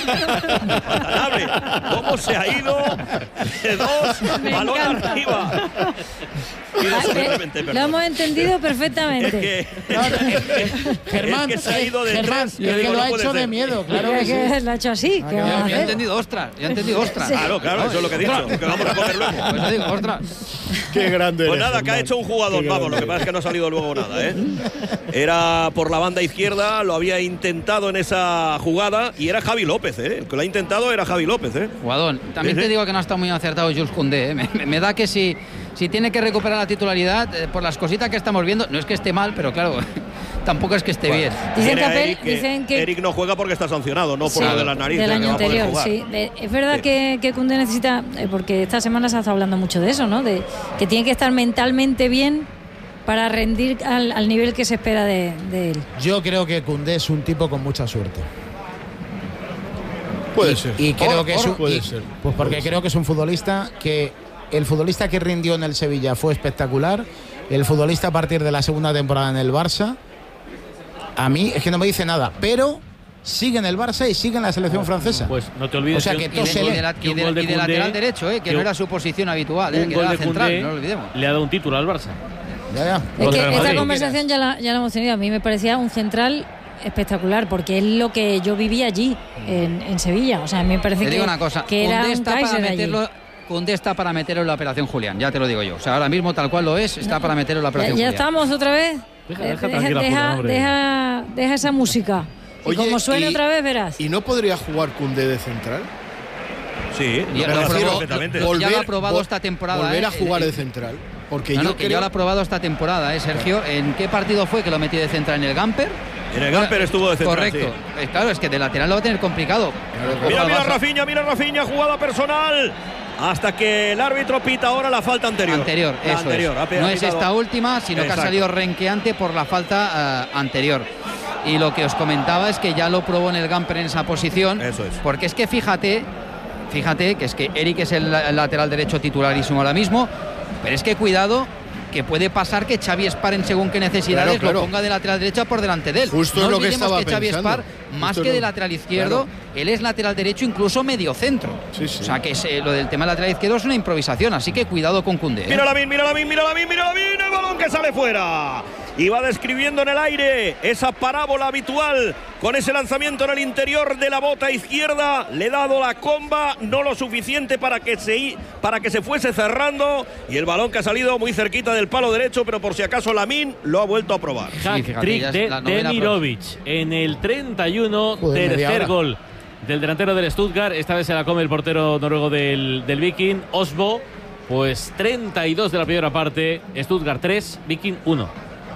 S4: Impagable. ¿Cómo se ha ido? De dos,
S7: Me
S4: balón
S7: encanta.
S4: arriba. Y de
S1: Ah,
S4: simplemente,
S1: eh, lo
S4: perdón.
S1: hemos entendido
S4: Es
S1: perfectamente.
S4: que,
S5: Germán,
S4: es que se ha ido de
S5: Germán,
S4: tres.
S5: es que
S4: digo,
S5: lo
S4: no
S5: ha
S4: puede
S5: hecho de
S4: ser.
S5: miedo, claro
S1: Es
S5: que sí.
S1: que lo ha hecho así. ¿qué
S5: Ah,
S1: vamos a
S3: Yo he
S1: hacer?
S3: entendido ostras, yo he entendido ostras.
S1: Sí.
S4: Claro, claro, eso es lo que he dicho. Que vamos a comer luego.
S3: Por eso digo, ostras.
S6: Qué grande
S4: Pues
S6: eres,
S4: nada, que ha
S6: Germán.
S4: hecho un jugador,
S6: Qué
S4: vamos, lo
S6: grande
S4: que pasa es que no ha salido luego nada, ¿eh? Era por la banda izquierda, lo había intentado en esa jugada y era Javi López, ¿eh? El que lo ha intentado era Javi López, ¿eh?
S3: Jugadón. También
S4: Sí, sí.
S3: te digo que no está muy acertado Jules Koundé. ¿eh? Me, me- me da que si, si tiene que recuperar la titularidad, eh, por las cositas que estamos viendo, no es que esté mal, pero claro, tampoco es que esté bien.
S1: Dicen
S4: Tiene
S1: que,
S4: a
S1: Apel-
S4: Eric, que
S1: dicen que
S4: Eric no juega porque está sancionado, no por
S1: Sí,
S4: lo de las narices.
S1: del
S4: que
S1: año
S4: va a poder
S1: anterior,
S4: jugar.
S1: sí. De- es verdad
S4: Sí.
S1: que, que Koundé necesita, eh, porque esta semana se ha estado hablando mucho de eso, ¿no? De que tiene que estar mentalmente bien para rendir al, al nivel que se espera de, de él.
S5: Yo creo que Koundé es un tipo con mucha suerte.
S6: Puede
S5: y,
S6: ser.
S5: Y creo que es un,
S6: Puede
S5: y-
S6: ser.
S5: Pues porque
S6: Puede ser.
S5: creo que es un futbolista que el futbolista que rindió en el Sevilla fue espectacular. El futbolista a partir de la segunda temporada en el Barça, a mí es que no me dice nada, pero sigue en el Barça y sigue en la selección francesa.
S2: Pues no te olvides
S5: O sea
S2: que
S5: que
S2: un-
S3: Y de,
S5: todo se
S3: y
S5: lee.
S3: de la-
S2: que
S3: y
S2: un
S3: de-
S2: gol de
S3: y de
S2: Koundé-
S3: lateral derecho, ¿eh? que no
S2: un-
S3: era su posición habitual, ¿eh?
S2: un
S3: que
S2: gol
S3: era
S2: de
S3: central,
S2: Koundé
S3: no lo olvidemos.
S2: le ha dado un título al Barça.
S5: Ya, ya.
S1: Es
S2: Contra
S1: que
S2: el
S1: esta
S2: Madrid.
S1: conversación ya la, ya la hemos tenido. A mí me parecía un central espectacular, porque es lo que yo viví allí, en, en Sevilla. O sea, a mí me parece
S3: Te
S1: que,
S3: digo una cosa,
S1: que era
S3: Koundé
S1: un
S3: está para
S1: Kaiser allí.
S3: meterlo, Koundé está para meterlo en la operación Julián, ya te lo digo yo. O sea, ahora mismo tal cual lo es, está para meterlo en la
S1: Ya,
S3: operación
S1: ya
S3: Julián.
S1: estamos otra vez.
S2: Deja-
S1: Eh,
S2: deja
S1: deja,
S2: tranquila,
S1: deja,
S2: Julián, hombre.
S1: deja- deja esa música. Y
S6: Oye,
S1: como suene
S6: y-
S1: otra vez, verás.
S6: ¿Y no podría jugar Koundé de central?
S4: Sí,
S3: Y
S4: lo
S3: lo
S4: puede hacer
S3: probó-
S4: perfectamente.
S3: lo- ya lo ha
S6: Vol-
S3: probado
S6: vol-
S3: esta temporada,
S6: Volver
S3: ¿eh?
S6: a jugar
S3: Eh,
S6: de central. Porque
S3: No,
S6: yo
S3: no, que
S6: creo
S3: ya lo ha probado esta temporada, ¿eh, Sergio? ¿En qué partido fue que lo metió de central? ¿En el Gamper?
S4: En el Gamper estuvo de central.
S3: Correcto.
S4: sí.
S3: Eh, Claro, es que de lateral lo va a tener complicado.
S4: Mira,
S3: Ojo
S4: mira
S3: al Barça.
S4: Rafinha, mira Rafinha, jugada personal. Hasta que el árbitro pita ahora la falta anterior.
S3: Anterior,
S4: La
S3: eso
S4: anterior.
S3: es.
S4: Ha pe-
S3: No
S4: ha
S3: es
S4: pitado.
S3: esta última, sino que
S4: Exacto.
S3: ha salido renqueante por la falta eh, anterior. Y lo que os comentaba es que ya lo probó en el Gamper en esa posición.
S4: Eso es.
S3: Porque es que fíjate, fíjate que es que Eric es el, el lateral derecho titularísimo ahora mismo, pero es que cuidado que puede pasar que Xavi Espar en según qué necesidades
S6: Claro, claro.
S3: lo ponga de lateral derecha por delante de él.
S6: Justo
S3: no
S6: es lo que
S3: olvidemos
S6: estaba
S3: que Xavi
S6: pensando.
S3: Espar, más
S6: Justo
S3: que
S6: es
S3: de
S6: lo-
S3: lateral izquierdo,
S6: claro.
S3: él es lateral derecho, incluso medio centro.
S6: Sí, sí.
S3: O sea que es, eh, lo del tema del lateral izquierdo es una improvisación, así que cuidado con Koundé. ¿eh?
S4: Mira la mira la mira la mira la el balón que sale fuera. Y va describiendo en el aire esa parábola habitual con ese lanzamiento en el interior de la bota izquierda. Le he dado la comba, no lo suficiente para que se, para que se fuese cerrando. Y el balón que ha salido muy cerquita del palo derecho, pero por si acaso Lamine lo ha vuelto a probar.
S3: Sí, fíjate,
S2: Hat-trick
S3: ya es
S2: de
S3: la novena
S2: Demirovic en el treinta y uno,
S5: Joder, media
S2: tercer
S5: hora.
S2: gol del delantero del Stuttgart. Esta vez se la come el portero noruego del, del Viking, Osbo. Pues treinta y dos de la primera parte, Stuttgart tres, Viking uno.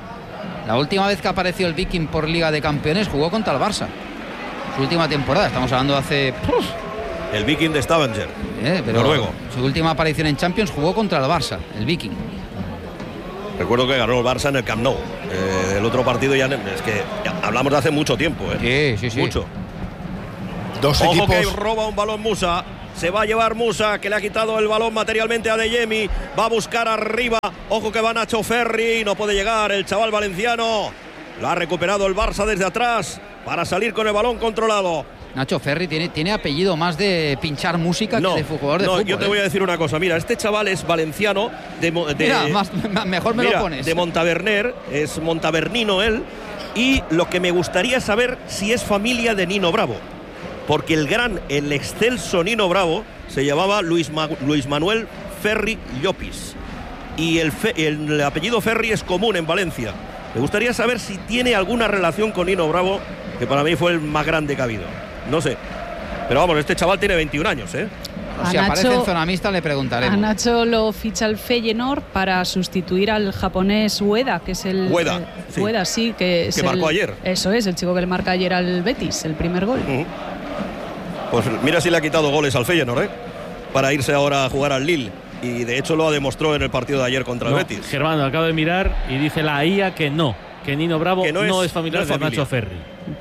S3: La última vez que apareció el Viking por Liga de Campeones jugó contra el Barça. Su última temporada, estamos hablando de hace... ¡puf!
S4: El Viking de Stavanger,
S3: eh, pero
S4: noruego.
S3: Su última aparición en Champions jugó contra el Barça, el Viking.
S4: Recuerdo que ganó el Barça en el Camp Nou. Eh, el otro partido ya es que ya hablamos de hace mucho tiempo. ¿eh?
S3: Sí, sí, sí.
S4: Mucho.
S6: Dos
S4: Ojo
S6: equipos.
S4: que roba un balón Musa. Se va a llevar Musa, que le ha quitado el balón materialmente a Adeyemi. Va a buscar arriba. Ojo que va Nacho Ferri. No puede llegar el chaval valenciano. Lo ha recuperado el Barça desde atrás para salir con el balón controlado.
S3: Nacho Ferri tiene, tiene apellido más de pinchar música
S4: no,
S3: que de jugador de
S4: no,
S3: fútbol.
S4: Yo te
S3: ¿eh?
S4: voy a decir una cosa. Mira, este chaval es valenciano. De, de,
S3: Mira, más, mejor me
S4: mira,
S3: lo pones.
S4: De Montaverner. Es montavernino él. Y lo que me gustaría saber si es familia de Nino Bravo. Porque el gran, el excelso Nino Bravo se llamaba Luis, Ma, Luis Manuel Ferri Llopis. Y el, fe, el apellido Ferri es común en Valencia. Me gustaría saber si tiene alguna relación con Nino Bravo, que para mí fue el más grande que ha habido. No sé. Pero vamos, este chaval tiene veintiún años, ¿eh?
S3: Si
S7: Nacho,
S3: aparece en zona mixta le preguntaremos.
S7: A Nacho lo ficha el Feyenoord para sustituir al japonés Ueda, que es el...
S4: Ueda,
S7: eh,
S4: sí.
S7: Ueda, sí, que es
S4: Que
S7: el,
S4: marcó ayer.
S7: Eso es, el chico que le marca ayer al Betis, el primer gol.
S4: Uh-huh. Pues mira si le ha quitado goles al Feyenoord, ¿eh? Para irse ahora a jugar al Lille. Y de hecho lo demostró en el partido de ayer contra
S2: no,
S4: el Betis.
S2: Germán, acabo de mirar y dice la I A que no, que Nino Bravo
S4: que no,
S2: no,
S4: es,
S2: es familiar
S4: no es
S2: de
S4: familia.
S2: Nacho Ferri.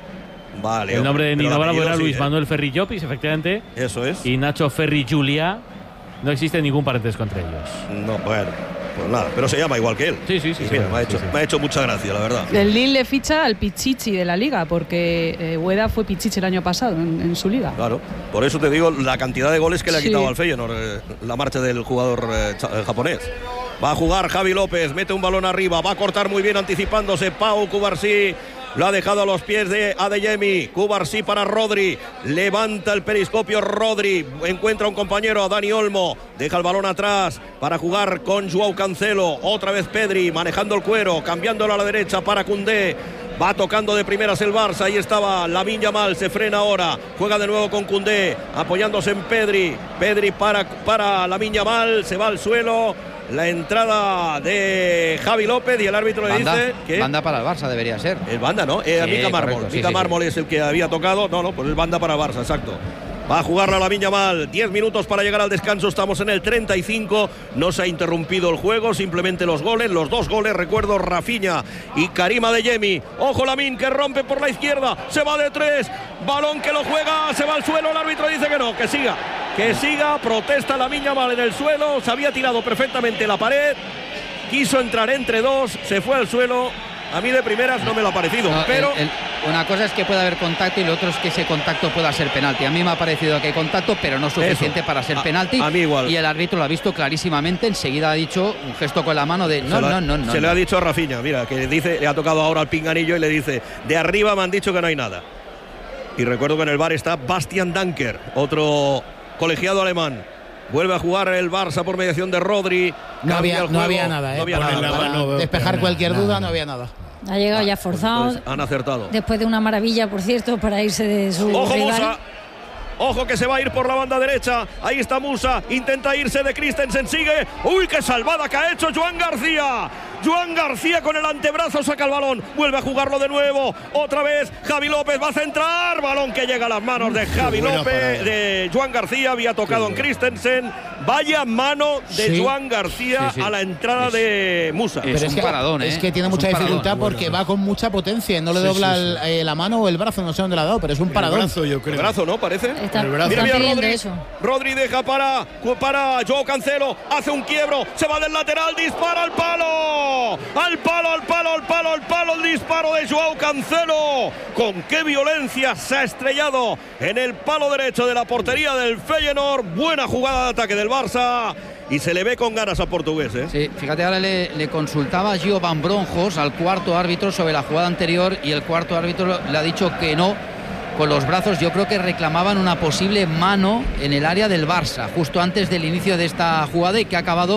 S4: Vale.
S2: El nombre de
S4: pero
S2: Nino
S4: el
S2: Bravo
S4: apellido
S2: era
S4: sí,
S2: Luis
S4: ¿eh?
S2: Manuel Ferri Llopis, efectivamente.
S4: Eso es.
S2: Y Nacho Ferri Juliá. No existe ningún parentesco entre ellos.
S4: No, bueno, pues nada, pero se llama igual que él.
S2: Sí, sí, sí.
S4: Y
S2: sí,
S4: mira,
S2: sí,
S4: me, ha hecho,
S2: sí, sí.
S4: me ha hecho mucha gracia, la verdad.
S7: El Lille le ficha al Pichichi de la liga, porque eh, Ueda fue Pichichi el año pasado en, en su liga.
S4: Claro, por eso te digo la cantidad de goles que le ha
S7: Sí.
S4: quitado al Feyenoord, eh, la marcha del jugador eh, cha- eh, japonés. Va a jugar Javi López, mete un balón arriba, va a cortar muy bien anticipándose Pau Cubarsí. Lo ha dejado a los pies de Adeyemi. Cubarsí para Rodri. Levanta el periscopio Rodri. Encuentra un compañero, a Dani Olmo. Deja el balón atrás para jugar con Joao Cancelo. Otra vez Pedri manejando el cuero, cambiándolo a la derecha para Koundé. Va tocando de primeras el Barça. Ahí estaba Lamine Yamal. Se frena ahora. Juega de nuevo con Koundé. Apoyándose en Pedri. Pedri para, para Lamine Yamal. Se va al suelo. La entrada de Javi López y el árbitro le
S3: Banda,
S4: dice que...
S3: banda para el Barça debería ser.
S4: El banda, ¿no? Eh,
S3: Sí,
S4: Mica Mármol.
S3: correcto, sí,
S4: Mica
S3: sí,
S4: Mármol
S3: sí.
S4: es el que había tocado. No, no, pues el banda para Barça, exacto. Va a jugarla Lamine Yamal. diez minutos para llegar al descanso. Estamos en el treinta y cinco. No se ha interrumpido el juego, simplemente los goles. Los dos goles, recuerdo, Rafinha y Karim Adeyemi. Ojo Lamine que rompe por la izquierda. Se va de tres. Balón que lo juega. Se va al suelo. El árbitro dice que no, que siga. Que siga. Protesta Lamine Yamal en el suelo. Se había tirado perfectamente la pared. Quiso entrar entre dos. Se fue al suelo. A mí de primeras no me lo ha parecido,
S3: No,
S4: pero...
S3: el- el- una cosa es que pueda haber contacto y lo otro es que ese contacto pueda ser penalti. A mí me ha parecido que hay contacto, pero no suficiente
S4: Eso.
S3: para ser
S4: A-
S3: penalti.
S4: a mí igual.
S3: Y el árbitro lo ha visto clarísimamente. Enseguida ha dicho un gesto con la mano de no,
S4: se lo ha-
S3: no, no, no.
S4: Se
S3: no.
S4: le ha dicho a Rafinha, mira, que dice, le ha tocado ahora al pinganillo y le dice, de arriba me han dicho que no hay nada. Y recuerdo que en el bar está Bastian Danker, otro colegiado alemán. Vuelve a jugar el Barça por mediación de Rodri.
S5: No
S4: Cambia
S5: había,
S4: el
S5: no
S4: juego.
S5: había nada, ¿eh?
S4: No había
S5: para,
S4: nada.
S5: para
S6: no veo
S5: despejar
S6: nada,
S5: cualquier
S6: nada,
S5: duda,
S6: nada.
S5: no había nada.
S1: Ha llegado ya
S4: Pues
S1: forzado.
S4: entonces han acertado.
S1: Después de una maravilla, por cierto, para irse de su
S4: Ojo
S1: rival.
S4: Musa. Ojo que se va a ir por la banda derecha. Ahí está Musa. Intenta irse de Christensen. Sigue. Uy, qué salvada que ha hecho Joan García. Joan García con el antebrazo saca el balón. Vuelve a jugarlo de nuevo. Otra vez Javi López va a centrar. Balón que llega a las manos de Javi
S6: buena
S4: López.
S6: parada.
S4: De Joan García. Había tocado en Christensen. Vaya mano de
S5: Sí.
S4: Joan García
S3: Sí, sí.
S4: a la entrada
S3: Es-
S4: de Musa.
S3: es un
S5: que,
S3: paradón, ¿eh?
S5: es que tiene
S3: Es
S5: mucha
S3: un paradón.
S5: dificultad porque va con mucha potencia y no le
S6: Sí,
S5: dobla
S6: sí, sí.
S5: el- eh, la mano o el brazo, no sé dónde la ha dado, pero es un
S6: El
S5: paradón.
S6: brazo, yo creo.
S4: El brazo, ¿no? Parece.
S1: Está,
S6: el brazo.
S1: están
S4: Mira, mira,
S1: pidiendo
S4: Rodri,
S1: eso.
S4: Rodri deja para, para Joao Cancelo, hace un quiebro, se va del lateral, dispara al palo, al palo, al palo, al palo, al palo, el disparo de Joao Cancelo. Con qué violencia se ha estrellado en el palo derecho de la portería del Feyenoord. Buena jugada de ataque del Barça y se le ve con ganas al portugués, ¿eh?
S3: Sí, fíjate, ahora le, le consultaba Gio Van Bronjos al cuarto árbitro sobre la jugada anterior y el cuarto árbitro le ha dicho que no con los brazos. Yo creo que reclamaban una posible mano en el área del Barça justo antes del inicio de esta jugada y que ha acabado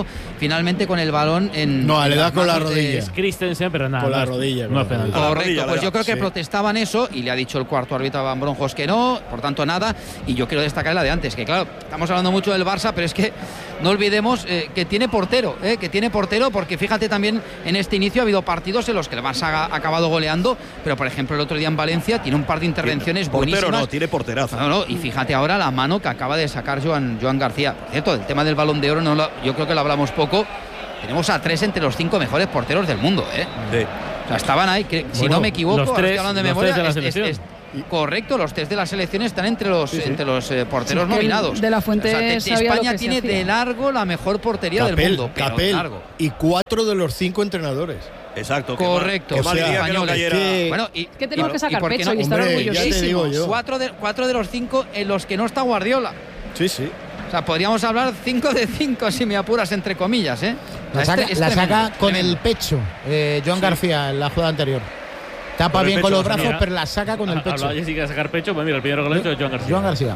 S3: finalmente con el balón en.
S6: No, le da con la
S3: de,
S6: rodilla.
S2: Es Christensen, pero nada.
S6: Con la
S2: no es-
S6: rodilla,
S2: No es
S6: con la
S2: penalti.
S6: rodilla.
S3: Correcto, pues yo creo que
S6: Sí.
S3: protestaban eso y le ha dicho el cuarto árbitro Van Bronjos que no, por tanto nada. Y yo quiero destacar la de antes, que claro, estamos hablando mucho del Barça, pero es que no olvidemos eh, que tiene portero, eh, que tiene portero, porque fíjate también en este inicio ha habido partidos en los que el Barça ha acabado goleando, pero por ejemplo el otro día en Valencia tiene un par de intervenciones
S4: Portero
S3: buenísimas.
S4: no, tiene porterazo.
S3: No, no, y fíjate ahora la mano que acaba de sacar Joan, Joan García. Por cierto, el tema del Balón de Oro no lo- yo creo que lo hablamos poco. Tenemos a tres entre los cinco mejores porteros del mundo, ¿eh?
S4: Sí.
S3: O sea, estaban ahí, que, si
S2: Bueno,
S3: no me equivoco,
S2: los
S3: ahora
S2: tres-
S3: estoy hablando de
S2: los
S3: memoria,
S2: tres de la
S3: es- es-
S2: selección.
S3: es- correcto, los tres de la selección están entre los,
S2: Sí, sí.
S3: entre los eh, porteros
S7: Sí, que el
S3: nominados.
S7: de la Fuente
S3: te- te-
S7: sabía lo
S3: España
S7: que se
S3: tiene
S7: hacía.
S3: de largo la mejor portería del
S6: Capel,
S3: mundo, pero de
S6: Capel,
S3: largo.
S6: y cuatro de los cinco entrenadores.
S4: Exacto. qué
S3: Correcto.
S4: mal- Qué
S6: O
S4: mal
S6: sea,
S4: diría que no
S3: españoles.
S4: cayera.
S6: que-
S3: Bueno, y,
S7: Que tenemos
S3: y-
S7: que sacar
S3: y por qué
S7: pecho
S3: no-
S7: y estar
S6: Hombre, ya te
S7: orgullosísimos.
S6: digo yo.
S3: Cuatro de, cuatro de los cinco en los que no está Guardiola.
S6: Sí, sí.
S3: O sea, podríamos hablar cinco de cinco si me apuras, entre comillas, ¿eh?
S5: La
S3: Es
S5: saca,
S3: tre- es
S5: la
S3: tremendo,
S5: saca con
S3: tremendo.
S5: el pecho, eh, Joan García en la jugada anterior. Tapa
S4: Con el
S5: bien
S4: pecho
S5: con los
S4: la saca.
S5: brazos, pero la saca con el pecho.
S2: Hablaba Jessica de sacar pecho, pues mira, el primero que lo ha hecho es Joan García.
S5: Joan García.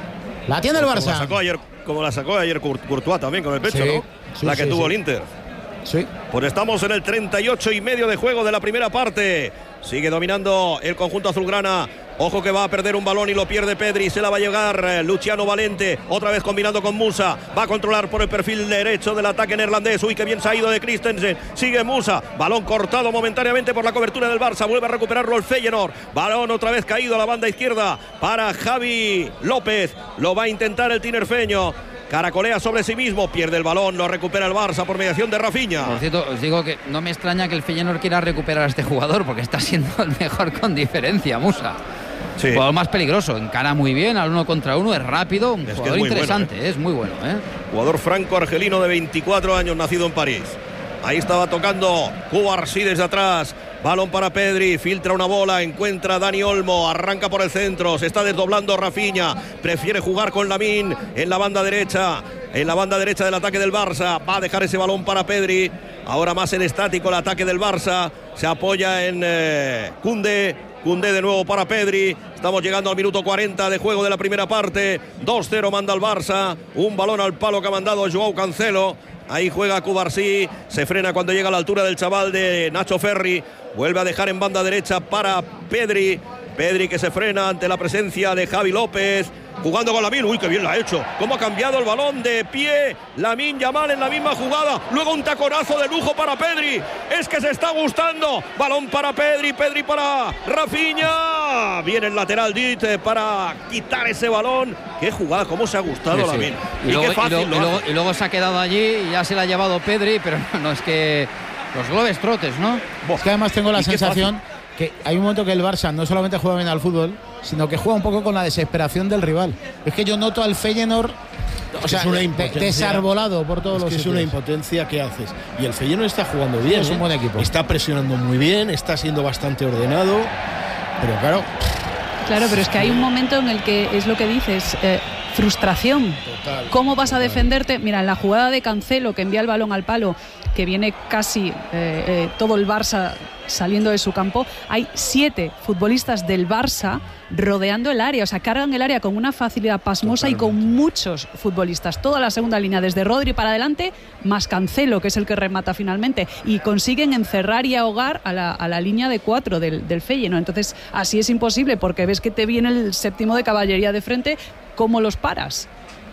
S5: La tiene el
S4: Como la sacó
S5: Barça.
S4: ayer, como la sacó ayer Cour- Courtois también con el pecho,
S5: Sí,
S4: ¿no?
S5: sí,
S4: la que
S5: sí,
S4: tuvo
S5: sí.
S4: el Inter.
S5: Sí.
S4: Pues estamos en el treinta y ocho y medio de juego de la primera parte. Sigue dominando el conjunto azulgrana. Ojo que va a perder un balón y lo pierde Pedri. Se la va a llegar eh, Luciano Valente. Otra vez combinando con Musa. Va a controlar por el perfil derecho del ataque neerlandés. Uy, que bien se ha ido de Christensen. Sigue Musa. Balón cortado momentáneamente por la cobertura del Barça. Vuelve a recuperarlo el Feyenoord. Balón otra vez caído a la banda izquierda para Javi López. Lo va a intentar el tinerfeño. Caracolea sobre sí mismo, pierde el balón, lo recupera el Barça por mediación de Rafinha.
S3: Por cierto, os digo que no me extraña que el Feyenoord quiera recuperar a este jugador porque está siendo el mejor con diferencia, Musa.
S4: Sí.
S3: El jugador más peligroso, encara muy bien al uno contra uno, es rápido, un
S4: Es que es
S3: jugador
S4: muy
S3: interesante,
S4: bueno,
S3: es muy bueno, ¿eh?
S4: Jugador franco-argelino de veinticuatro años, nacido en París. Ahí estaba tocando Cubarsí desde atrás. Balón para Pedri, filtra una bola, encuentra a Dani Olmo, arranca por el centro, se está desdoblando Rafinha, prefiere jugar con Lamine en la banda derecha, en la banda derecha del ataque del Barça, va a dejar ese balón para Pedri, ahora más en estático el ataque del Barça, se apoya en eh, Koundé, Koundé de nuevo para Pedri, estamos llegando al minuto cuarenta de juego de la primera parte, dos cero manda el Barça, un balón al palo que ha mandado Joao Cancelo. Ahí juega Cubarsí, se frena cuando llega a la altura del chaval de Nacho Ferri, vuelve a dejar en banda derecha para Pedri, Pedri que se frena ante la presencia de Javi López, jugando con Lamine, uy que bien la ha hecho, cómo ha cambiado el balón de pie, Lamine Yamal en la misma jugada, luego un taconazo de lujo para Pedri, es que se está gustando, balón para Pedri, Pedri para Rafinha, viene el lateral Dit para quitar ese balón, qué jugada, cómo se ha gustado
S3: Sí, sí.
S4: Lamine,
S3: Y,
S4: y,
S3: luego,
S4: qué fácil
S3: y, luego,
S4: lo
S3: y luego-
S4: hace.
S3: y luego se ha quedado allí y ya se la ha llevado Pedri, pero no, no, es que los globes trotes, ¿no?
S5: Es que además tengo la
S4: Y qué
S5: sensación que hay un momento que el Barça no solamente juega bien al fútbol, sino que juega un poco con la desesperación del rival. Es que yo noto al Feyenoord, o sea,
S6: es una
S5: de-
S6: impotencia.
S5: desarbolado por todos
S6: Es
S5: los
S6: que es
S5: sitios.
S6: una impotencia que haces. Y el Feyenoord está jugando bien.
S5: es un
S6: ¿eh?
S5: buen equipo.
S6: Está presionando muy bien, está siendo bastante ordenado. Pero claro,
S7: Claro, pero es que hay un momento en el que es lo que dices, eh, frustración.
S6: total.
S7: ¿Cómo vas a
S6: total.
S7: defenderte? Mira, en la jugada de Cancelo, que envía el balón al palo, que viene casi eh, eh, todo el Barça saliendo de su campo, hay siete futbolistas del Barça rodeando el área, o sea, cargan el área con una facilidad pasmosa y con muchos futbolistas. Toda la segunda línea, desde Rodri para adelante, más Cancelo, que es el que remata finalmente, y consiguen encerrar y ahogar a la, a la línea de cuatro del, del Feyenoord. Entonces, así es imposible, porque ves que te viene el séptimo de caballería de frente, ¿cómo los paras?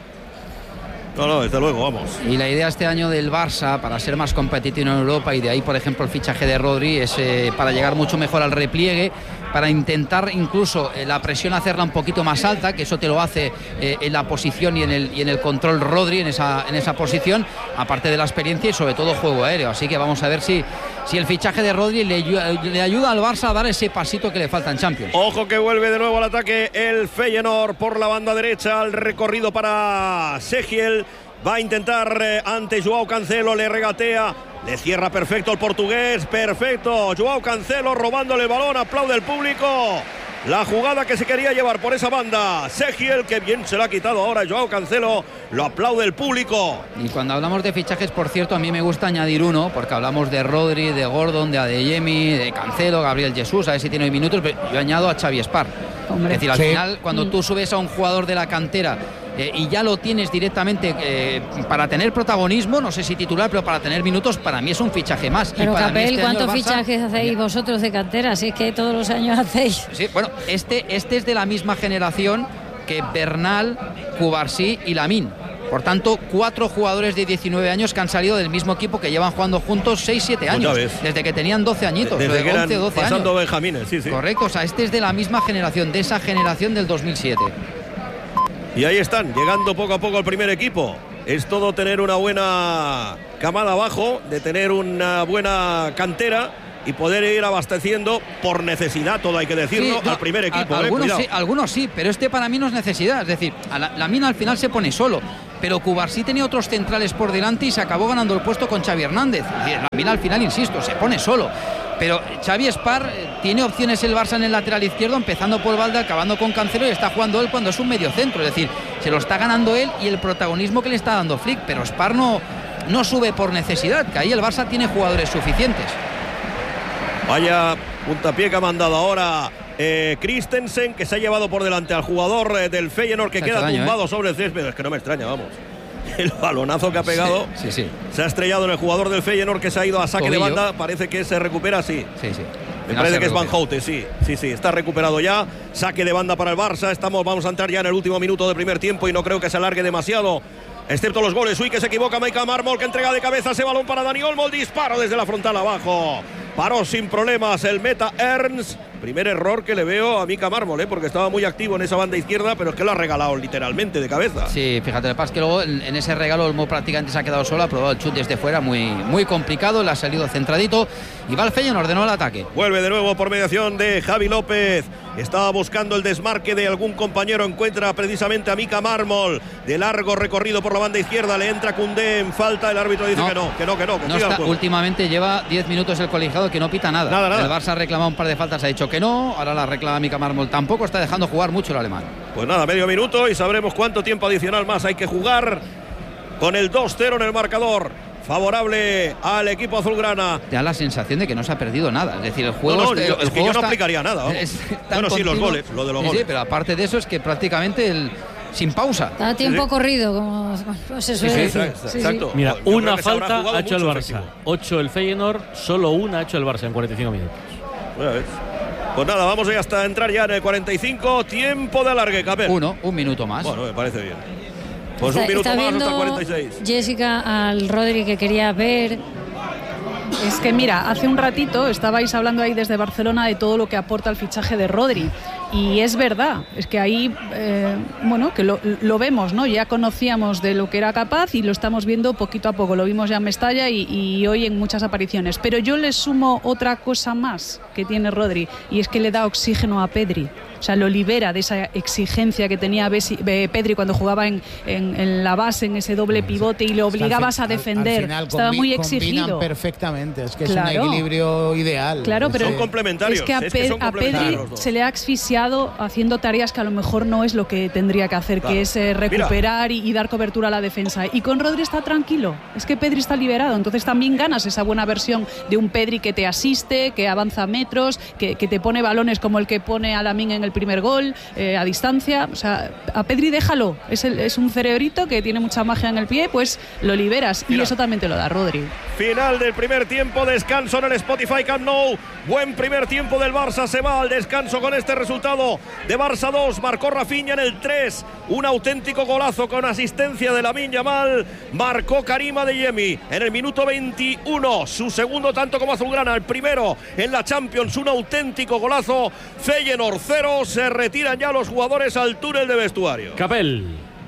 S4: No, no, desde luego, vamos.
S3: Y la idea este año del Barça para ser más competitivo en Europa, y de ahí por ejemplo el fichaje de Rodri, es eh, para llegar mucho mejor al repliegue, para intentar incluso eh, la presión hacerla un poquito más alta, que eso te lo hace eh, en la posición y en el, y en el control Rodri en esa, en esa posición, aparte de la experiencia y sobre todo juego aéreo. Así que vamos a ver si, si el fichaje de Rodri le, le ayuda al Barça a dar ese pasito que le falta en Champions.
S4: Ojo que vuelve de nuevo al ataque el Feyenoord por la banda derecha, el recorrido para Segiel, va a intentar eh, ante Joao Cancelo, le regatea, le cierra perfecto el portugués, perfecto, Joao Cancelo robándole el balón, aplaude el público, la jugada que se quería llevar por esa banda, Segiel, que bien se la ha quitado ahora Joao Cancelo, lo aplaude el público.
S3: Y cuando hablamos de fichajes, por cierto, a mí me gusta añadir uno, porque hablamos de Rodri, de Gordon, de Adeyemi, de Cancelo, Gabriel Jesús, a ver si tiene minutos, pero yo añado a Xavi Espar.
S7: Hombre.
S3: Es decir, al
S5: Sí.
S3: final, cuando tú subes a un jugador de la cantera eh, y ya lo tienes directamente eh, para tener protagonismo, no sé si titular, pero para tener minutos, para mí es un fichaje más.
S1: Pero
S3: y para
S1: Capel,
S3: este
S1: ¿cuántos
S3: Barça,
S1: fichajes hacéis vosotros de cantera? Si es que todos los años hacéis.
S3: Sí, bueno, este, este es de la misma generación que Bernal, Cubarsí y Lamine. Por tanto, cuatro jugadores de diecinueve años que han salido del mismo equipo, que llevan jugando juntos seis siete años, desde que tenían doce añitos,
S4: desde
S3: de
S4: que eran
S3: once, doce
S4: pasando
S3: años.
S4: benjamines, sí, sí.
S3: Correcto, o sea, este es de la misma generación, de esa generación del dos mil siete.
S4: Y ahí están, llegando poco a poco al primer equipo. Es todo tener una buena camada abajo, de tener una buena cantera y poder ir abasteciendo por necesidad, todo hay que decirlo, sí, no, al primer equipo.
S3: A,
S4: eh,
S3: algunos, sí, algunos sí, pero este para mí no es necesidad. Es decir, a la, la mina al final se pone solo. Pero Cubarsí tenía otros centrales por delante y se acabó ganando el puesto con Xavi Hernández. La mina al final, insisto, se pone solo. Pero Xavi Espar tiene opciones el Barça en el lateral izquierdo, empezando por Valde, acabando con Cancelo, y está jugando él cuando es un medio centro. Es decir, se lo está ganando él y el protagonismo que le está dando Flick. Pero Espar no, no sube por necesidad, que ahí el Barça tiene jugadores suficientes.
S4: Vaya puntapié que ha mandado ahora eh, Christensen, que se ha llevado por delante al jugador eh, del Feyenoord, que se queda daño, tumbado eh. sobre el césped. Es que no me extraña, vamos. El balonazo que ha pegado
S3: sí, sí, sí.
S4: se ha estrellado en el jugador del Feyenoord, que se ha ido a saque Tobillo. de banda. Parece que se recupera, sí.
S3: Sí, sí.
S4: Me no parece que recupera. Es Van Houten, sí, sí, sí, está recuperado ya. Saque de banda para el Barça. Estamos, vamos a entrar ya en el último minuto del primer tiempo y no creo que se alargue demasiado, excepto los goles. Uy, que se equivoca Micah Marmol, que entrega de cabeza ese balón para Dani Olmo. El disparo desde la frontal abajo. Paró sin problemas el meta Ernst. Primer error que le veo a Micah Marmol, ¿eh? Porque estaba muy activo en esa banda izquierda, pero es que lo ha regalado literalmente de cabeza.
S3: Sí, fíjate, el pas que luego en, en ese regalo Olmo prácticamente se ha quedado solo, ha probado el chut desde fuera, muy, muy complicado, le ha salido centradito y va el Feyenoord, ordenó el ataque.
S4: Vuelve de nuevo por mediación de Javi López. Estaba buscando el desmarque de algún compañero, encuentra precisamente a Micah Marmol, de largo recorrido por la banda izquierda, le entra Koundé en falta, el árbitro dice no, que no, que no, que no. Que
S3: no está, últimamente lleva diez minutos el colegiado que no pita nada.
S4: Nada, nada.
S3: El Barça ha reclamado un par de faltas, ha dicho que no, ahora la reclama Micah Marmol, tampoco está dejando jugar mucho el alemán.
S4: Pues nada, medio minuto y sabremos cuánto tiempo adicional más hay que jugar, con el dos cero en el marcador, favorable al equipo azulgrana.
S3: Te da la sensación de que no se ha perdido nada. Es decir, el juego...
S4: No, no,
S3: el, el
S4: es
S3: juego
S4: que yo no
S3: está,
S4: aplicaría nada. Bueno,
S3: continuo,
S4: sí, los goles, lo de los
S3: sí,
S4: goles.
S3: Sí, pero aparte de eso es que prácticamente el... sin pausa.
S1: Está a tiempo sí, corrido, como se suele
S4: sí,
S1: decir.
S4: Exacto, sí, sí.
S2: Mira,
S4: yo
S2: una falta ha hecho el Barça.
S4: Efectivo.
S2: Ocho el Feyenoord, solo una ha hecho el Barça en cuarenta y cinco minutos.
S4: Bueno, pues nada, vamos a hasta entrar ya en el cuarenta y cinco, tiempo de alargue, Capel.
S3: Uno, un minuto más.
S4: Bueno, me parece bien. Pues
S1: está,
S4: un minuto más hasta el cuarenta y seis.
S1: Jessica, al Rodri que quería ver.
S7: Es que mira, hace un ratito estabais hablando ahí desde Barcelona de todo lo que aporta el fichaje de Rodri. Y es verdad, es que ahí, eh, bueno, que lo, lo vemos, ¿no? Ya conocíamos de lo que era capaz y lo estamos viendo poquito a poco. Lo vimos ya en Mestalla y, y hoy en muchas apariciones. Pero yo le sumo otra cosa más que tiene Rodri, y es que le da oxígeno a Pedri. O sea, lo libera de esa exigencia que tenía Pedri cuando jugaba en, en, en la base, en ese doble pivote, y le obligabas a defender. Al, al Estaba muy exigido.
S5: Perfectamente, es que
S7: claro.
S5: es un equilibrio ideal.
S7: Claro, pero
S4: son complementarios.
S7: Es que a,
S4: es que son
S7: a Pedri se le ha asfixiado haciendo tareas que a lo mejor no es lo que tendría que hacer, claro. que es eh, recuperar y, y dar cobertura a la defensa. Y con Rodri está tranquilo, es que Pedri está liberado, entonces también ganas esa buena versión de un Pedri que te asiste, que avanza metros, que, que te pone balones como el que pone a Lamine en el primer gol, eh, a distancia. O sea, a Pedri déjalo, es, el, es un cerebrito que tiene mucha magia en el pie, pues lo liberas. Mira. Y eso también te lo da Rodri.
S4: Final del primer tiempo, descanso en el Spotify Camp Nou. Buen primer tiempo del Barça, se va al descanso con este resultado de Barça dos, marcó Rafinha en el tres, un auténtico golazo con asistencia de Lamine Yamal, marcó Karim Adeyemi en el minuto veintiuno, su segundo tanto como azulgrana, el primero en la Champions, un auténtico golazo. Feyenoord cero, se retiran ya los jugadores al túnel de vestuario.
S2: Capel.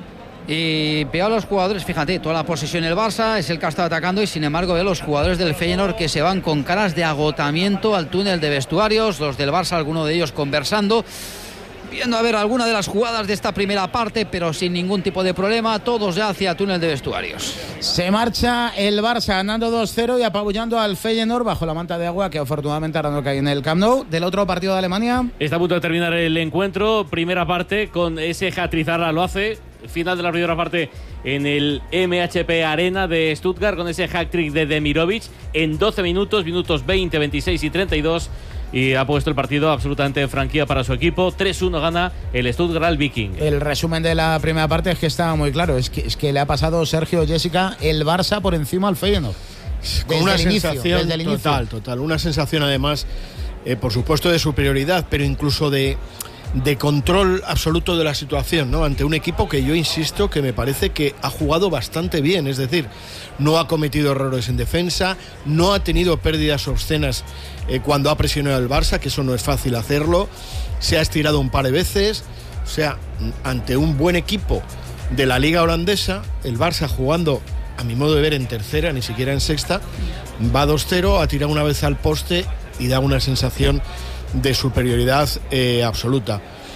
S3: Y veo a los jugadores, fíjate, toda la posesión el Barça, es el que ha estado atacando, y sin embargo veo a los jugadores del Feyenoord que se van con caras de agotamiento al túnel de vestuarios, los del Barça, alguno de ellos conversando, viendo a ver alguna de las jugadas de esta primera parte, pero sin ningún tipo de problema, todos ya hacia túnel de vestuarios.
S5: Se marcha el Barça ganando dos cero y apabullando al Feyenoord bajo la manta de agua que afortunadamente ahora no cae en el Camp Nou. Del otro partido de Alemania.
S2: Está a punto de terminar el encuentro, primera parte con ese hat-trick, Zarra lo hace. Final de la primera parte en el M H P Arena de Stuttgart con ese hat-trick de Demirovic en doce minutos, minutos veinte, veintiséis y treinta y dos. y ha puesto el partido absolutamente en franquía para su equipo. tres uno gana el Stuttgart al Viking.
S5: El resumen de la primera parte es que estaba muy claro. Es que, es que le ha pasado Sergio, Jessica, el Barça por encima al Feyenoord.
S6: Con una sensación total, total. Una sensación además, eh, por supuesto, de superioridad, pero incluso de... de control absoluto de la situación, ¿no? Ante un equipo que yo insisto que me parece que ha jugado bastante bien, es decir, no ha cometido errores en defensa, no ha tenido pérdidas obscenas eh, cuando ha presionado al Barça, que eso no es fácil hacerlo, se ha estirado un par de veces, o sea, ante un buen equipo de la liga holandesa, el Barça jugando, a mi modo de ver, en tercera, ni siquiera en sexta, va dos cero, ha tirado una vez al poste y da una sensación de superioridad eh, absoluta.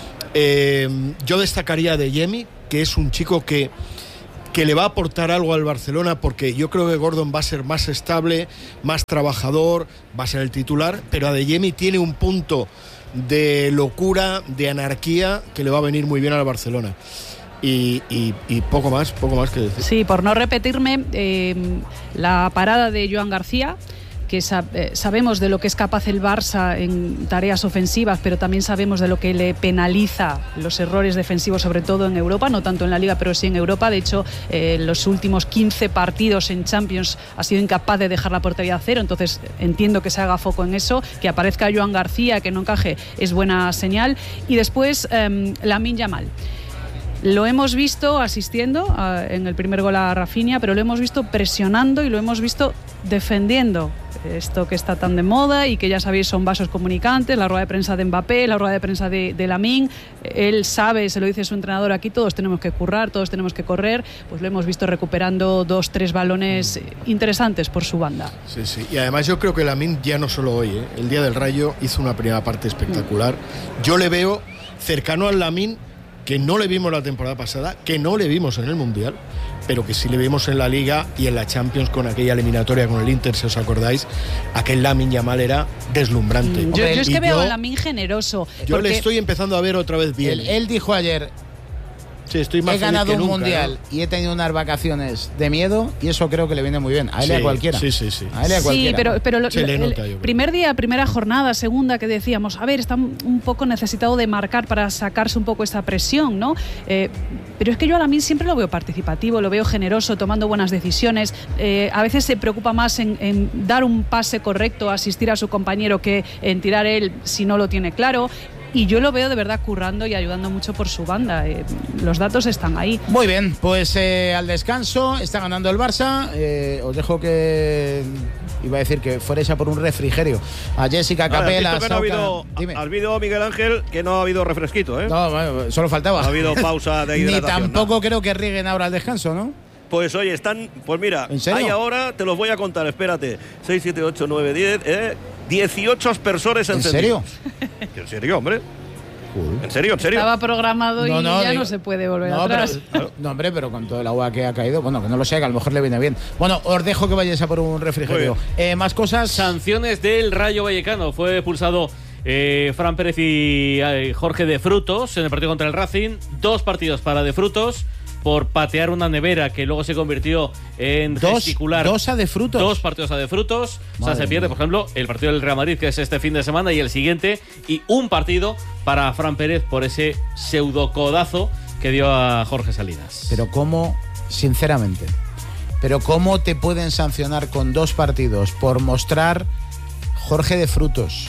S6: Eh, yo destacaría a Adeyemi, que es un chico que, que le va a aportar algo al Barcelona, porque yo creo que Gordon va a ser más estable, más trabajador, va a ser el titular, pero Adeyemi tiene un punto de locura, de anarquía, que le va a venir muy bien al Barcelona. Y, y, y poco más, poco más que decir.
S7: Sí, por no repetirme, eh, la parada de Joan García, que sab- eh, sabemos de lo que es capaz el Barça en tareas ofensivas, pero también sabemos de lo que le penaliza los errores defensivos, sobre todo en Europa, no tanto en la Liga, pero sí en Europa. De hecho, eh, los últimos quince partidos en Champions ha sido incapaz de dejar la portería a cero, entonces entiendo que se haga foco en eso, que aparezca Joan García, que no encaje, es buena señal. Y después, eh, Lamine Yamal. Lo hemos visto asistiendo a, en el primer gol a Rafinha, pero lo hemos visto presionando y lo hemos visto defendiendo esto que está tan de moda y que ya sabéis son vasos comunicantes, la rueda de prensa de Mbappé, la rueda de prensa de, de Lamine. Él sabe, se lo dice su entrenador, aquí todos tenemos que currar, todos tenemos que correr. Pues lo hemos visto recuperando dos, tres balones interesantes por su banda.
S6: Sí, sí. Y además yo creo que Lamine ya no solo hoy, ¿eh? El día del Rayo hizo una primera parte espectacular. Yo le veo cercano al Lamine que no le vimos la temporada pasada, que no le vimos en el Mundial, pero que sí le vimos en la Liga y en la Champions con aquella eliminatoria con el Inter, si os acordáis. Aquel Lamine Yamal era deslumbrante.
S7: Mm, yo, yo es que y veo yo, a Lamine generoso.
S6: Yo le estoy empezando a ver otra vez bien.
S5: Él, él dijo ayer...
S6: Sí, estoy más
S5: he ganado un
S6: nunca,
S5: mundial, ¿no? Y he tenido unas vacaciones de miedo y eso creo que le viene muy bien. A él y
S6: sí,
S5: a cualquiera.
S6: Sí, sí, sí.
S5: A él y a cualquiera.
S7: Sí, pero, pero lo,
S6: Se le
S7: el
S6: nota,
S7: primer día, primera jornada, segunda, que decíamos, a ver, está un poco necesitado de marcar para sacarse un poco esa presión, ¿no? Eh, pero es que yo a Lamine siempre lo veo participativo, lo veo generoso, tomando buenas decisiones. Eh, a veces se preocupa más en, en dar un pase correcto, asistir a su compañero, que en tirar él si no lo tiene claro. Y yo lo veo de verdad currando y ayudando mucho por su banda. Eh, los datos están ahí.
S5: Muy bien, pues eh, al descanso está ganando el Barça. Eh, os dejo que... Iba a decir que fuerais a por un refrigerio. A Jessica Capela,
S4: no, no ha habido, ha habido, Miguel Ángel, que no ha habido refresquito, ¿eh?
S5: No, bueno, solo faltaba.
S4: No ha habido pausa de hidratación.
S5: Ni tampoco
S4: no.
S5: creo que rieguen ahora al descanso, ¿no?
S4: Pues oye, están, pues mira,
S5: ¿En serio?
S4: hay ahora, te los voy a contar, espérate, seis, siete, ocho, nueve, diez, eh, dieciocho aspersores encendidos.
S5: ¿En serio?
S4: ¿En serio, hombre? ¿En serio, en serio?
S7: Estaba programado
S5: no,
S7: y
S5: no,
S7: ya
S5: digo,
S7: no se puede volver
S5: no,
S7: atrás.
S5: Pero, no, hombre, pero con todo el agua que ha caído, bueno, que no lo sé, que a lo mejor le viene bien. Bueno, os dejo que vayáis a por un refrigerio. Eh, más cosas.
S2: Sanciones del Rayo Vallecano. Fue expulsado eh, Fran Pérez y eh, Jorge de Frutos en el partido contra el Racing. Dos partidos para de Frutos por patear una nevera que luego se convirtió en
S5: dos,
S2: gesticular.
S5: Dos a de Frutos.
S2: Dos partidos a de Frutos. Madre o sea, se pierde,
S5: mía.
S2: por ejemplo, el partido del Real Madrid, que es este fin de semana, y el siguiente. Y un partido para Fran Pérez por ese pseudocodazo que dio a Jorge Salinas.
S5: Pero cómo, sinceramente, pero cómo te pueden sancionar con dos partidos por mostrar Jorge de Frutos.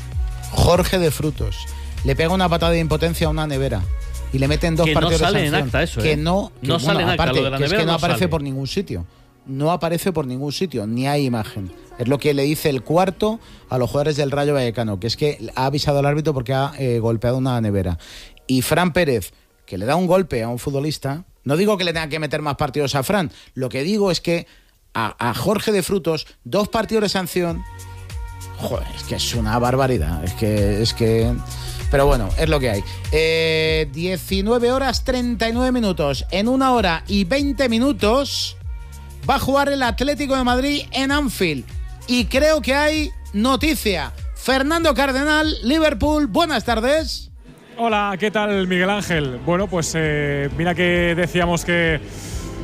S5: Jorge de Frutos. Le pega una patada de impotencia a una nevera. Y le meten dos
S2: que
S5: partidos
S2: no sale
S5: de sanción.
S2: en acta eso,
S5: que
S2: ¿eh?
S5: no, que,
S2: no
S5: bueno,
S2: sale en acta,
S5: aparte,
S2: lo de la
S5: que es
S2: nevera
S5: que no,
S2: no
S5: aparece
S2: sale.
S5: por ningún sitio. No aparece por ningún sitio, ni hay imagen. Es lo que le dice el cuarto a los jugadores del Rayo Vallecano, que es que ha avisado al árbitro porque ha eh, golpeado una nevera. Y Fran Pérez, que le da un golpe a un futbolista, no digo que le tenga que meter más partidos a Fran, lo que digo es que a, a Jorge de Frutos, dos partidos de sanción, joder, es que es una barbaridad, es que... Es que Pero bueno, es lo que hay. Eh, diecinueve horas treinta y nueve minutos. En una hora y veinte minutos va a jugar el Atlético de Madrid en Anfield. Y creo que hay noticia. Fernando Cardenal, Liverpool, buenas tardes.
S8: Hola, ¿qué tal, Miguel Ángel? Bueno, pues eh, mira que decíamos que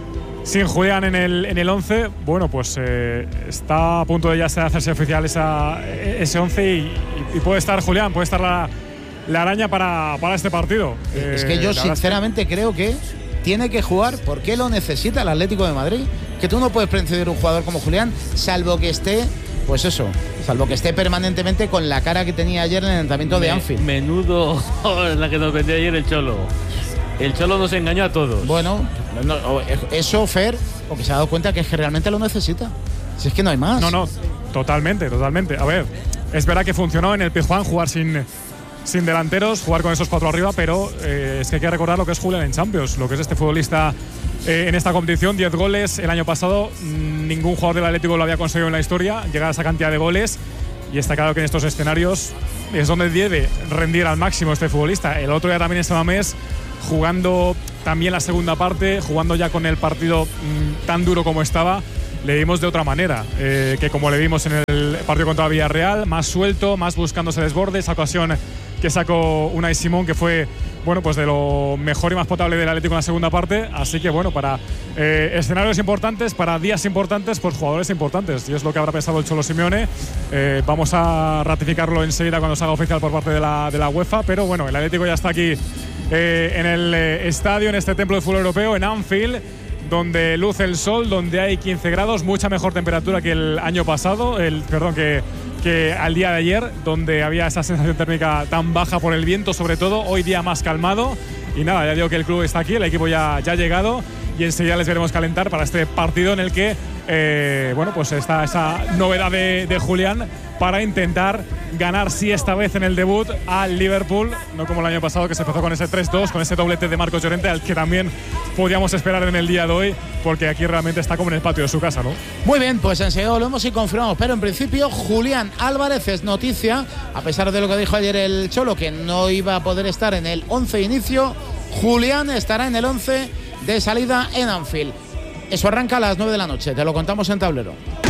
S8: sin Julián en el en el once, bueno, pues eh, está a punto de ya hacerse oficial esa, ese once y, y puede estar Julián, puede estar la, la araña para, para este partido.
S5: Es eh, que yo sinceramente es que creo que tiene que jugar porque lo necesita el Atlético de Madrid. Que tú no puedes prescindir de un jugador como Julián, salvo que esté, pues eso, salvo que esté permanentemente con la cara que tenía ayer en el entrenamiento de Anfield.
S2: Menudo la que nos vendió ayer el Cholo. El Cholo nos engañó a todos.
S5: Bueno, no, eso, Fer, porque se ha dado cuenta que es que realmente lo necesita. Si es que no hay más.
S8: No, no, totalmente, totalmente. A ver, es verdad que funcionó en el Pizjuán jugar sin, sin delanteros, jugar con esos cuatro arriba, pero eh, es que hay que recordar lo que es Julián en Champions, lo que es este futbolista eh, en esta competición. diez goles el año pasado, ningún jugador del Atlético lo había conseguido en la historia, llegar a esa cantidad de goles, y está claro que en estos escenarios es donde debe rendir al máximo este futbolista. El otro día también en Samamés, jugando también la segunda parte, jugando ya con el partido mmm, tan duro como estaba, le vimos de otra manera, eh, que como le vimos en el partido contra Villarreal, más suelto, más buscando ese desborde, esa ocasión que sacó Unai Simón, que fue bueno, pues de lo mejor y más potable del Atlético en la segunda parte. Así que bueno, para eh, escenarios importantes, para días importantes, pues jugadores importantes, y es lo que habrá pensado el Cholo Simeone. Eh, vamos a ratificarlo enseguida cuando se haga oficial por parte de la, de la UEFA, pero bueno, el Atlético ya está aquí eh, en el eh, estadio, en este templo de fútbol europeo, en Anfield, donde luce el sol, donde hay quince grados, mucha mejor temperatura que el año pasado, el, perdón, que, que al día de ayer, donde había esa sensación térmica tan baja por el viento, sobre todo. Hoy día más calmado. Y nada, ya digo que el club está aquí, el equipo ya, ya ha llegado, y enseguida les veremos calentar para este partido en el que eh, bueno, pues está esa novedad de, de Julián para intentar ganar, sí, esta vez en el debut al Liverpool, no como el año pasado que se empezó con ese tres dos, con ese doblete de Marcos Llorente, al que también podíamos esperar en el día de hoy, porque aquí realmente está como en el patio de su casa, ¿no?
S5: Muy bien, pues enseguida volvemos y confirmamos, pero en principio Julián Álvarez es noticia, a pesar de lo que dijo ayer el Cholo, que no iba a poder estar en el once inicio. Julián estará en el once de salida en Anfield. Eso arranca a las nueve de la noche, te lo contamos en Tablero.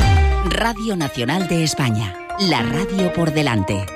S9: Radio Nacional de España, la radio por delante.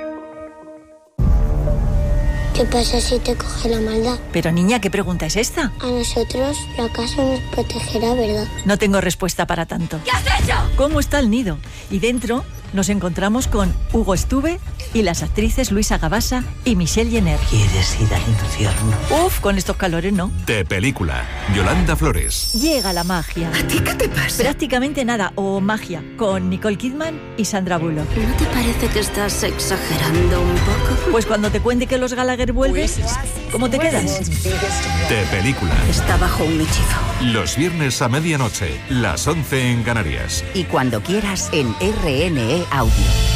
S10: ¿Qué pasa si te coge la maldad?
S11: Pero niña, ¿qué pregunta es esta?
S10: A nosotros la casa nos protegerá, ¿verdad?
S11: No tengo respuesta para tanto.
S10: ¿Qué has hecho?
S11: ¿Cómo está el nido? Y dentro nos encontramos con Hugo Estuve y las actrices Luisa Gabasa y Michelle Jenner.
S12: ¿Quieres ir al infierno?
S11: Uf, con estos calores no.
S13: De película, Yolanda Flores.
S11: Llega la magia.
S12: ¿A ti qué te pasa?
S11: Prácticamente nada, o magia, con Nicole Kidman y Sandra Bullock.
S12: ¿No te parece que estás exagerando un poco?
S11: Pues cuando te cuente que los Gallagher vuelven, ¿cómo te quedas?
S13: De película.
S12: Está bajo un hechizo.
S13: Los viernes a medianoche, las once en Canarias.
S9: Y cuando quieras en R N E Audio.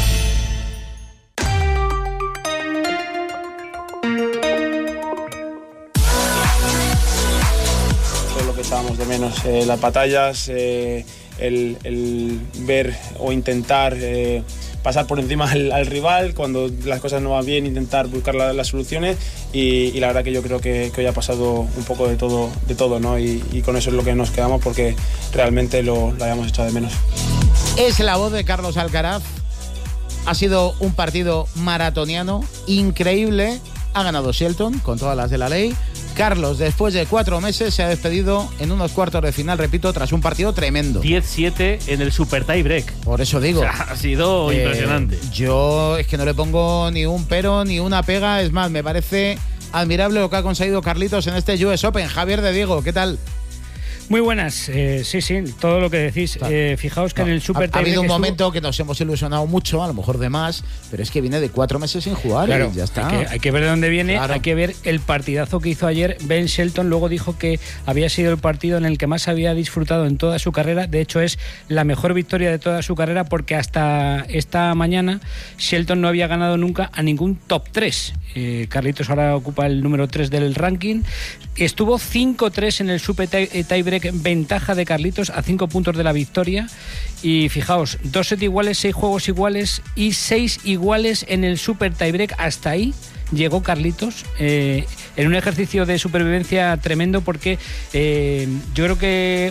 S14: Todo lo que echábamos de menos, eh, las batallas, eh, el, el ver o intentar eh, pasar por encima al, al rival cuando las cosas no van bien, intentar buscar la, las soluciones y, y la verdad que yo creo que, que hoy ha pasado un poco de todo, de todo, ¿no? Y, y con eso es lo que nos quedamos porque realmente lo, lo habíamos echado de menos.
S5: Es la voz de Carlos Alcaraz. Ha sido un partido maratoniano increíble. Ha ganado Shelton con todas las de la ley. Carlos, después de cuatro meses, se ha despedido en unos cuartos de final, repito, tras un partido tremendo.
S2: diez siete en el super tie break.
S5: Por eso digo.
S2: O sea, ha sido eh, impresionante.
S5: Yo es que no le pongo ni un pero ni una pega. Es más, me parece admirable lo que ha conseguido Carlitos en este U S Open. Javier de Diego, ¿qué tal?
S15: Muy buenas, eh, sí, sí, todo lo que decís. Claro. Eh, fijaos que no, en el Super
S5: Ha, ha habido un
S15: estuvo...
S5: momento que nos hemos ilusionado mucho, a lo mejor de más, pero es que viene de cuatro meses sin jugar.
S15: Claro,
S5: y ya está.
S15: Hay que, hay que ver de dónde viene,
S5: claro.
S15: Hay que ver el partidazo que hizo ayer Ben Shelton. Luego dijo que había sido el partido en el que más había disfrutado en toda su carrera. De hecho, es la mejor victoria de toda su carrera porque hasta esta mañana Shelton no había ganado nunca a ningún top tres. Eh, Carlitos ahora ocupa el número tres del ranking. Estuvo cinco tres en el Super Tiebreak, ventaja de Carlitos a cinco puntos de la victoria. Y fijaos, dos sets iguales, seis juegos iguales y seis iguales en el Super Tiebreak. Hasta ahí llegó Carlitos eh, en un ejercicio de supervivencia tremendo porque eh, yo creo que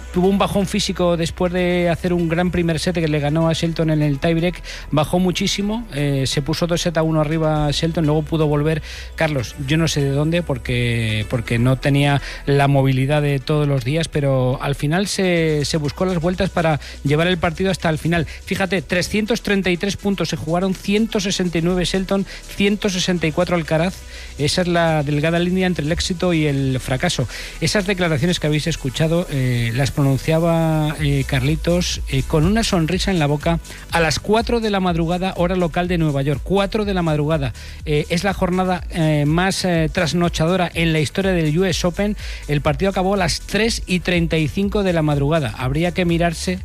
S15: tuvo un bajón físico después de hacer un gran primer set que le ganó a Shelton en el tiebreak, bajó muchísimo, eh, se puso dos sets a uno arriba a Shelton, luego pudo volver. Carlos, yo no sé de dónde porque, porque no tenía la movilidad de todos los días, pero al final se, se buscó las vueltas para llevar el partido hasta el final. Fíjate, trescientos treinta y tres puntos, se jugaron ciento sesenta y nueve Shelton, ciento sesenta y cuatro Alcaraz. Esa es la delgada línea entre el éxito y el fracaso. Esas declaraciones que habéis escuchado eh, las pronunciaba eh, Carlitos eh, con una sonrisa en la boca a las cuatro de la madrugada, hora local de Nueva York. cuatro de la madrugada. Eh, es la jornada eh, más eh, trasnochadora en la historia del U S Open. El partido acabó a las tres y treinta y cinco de la madrugada. Habría que mirarse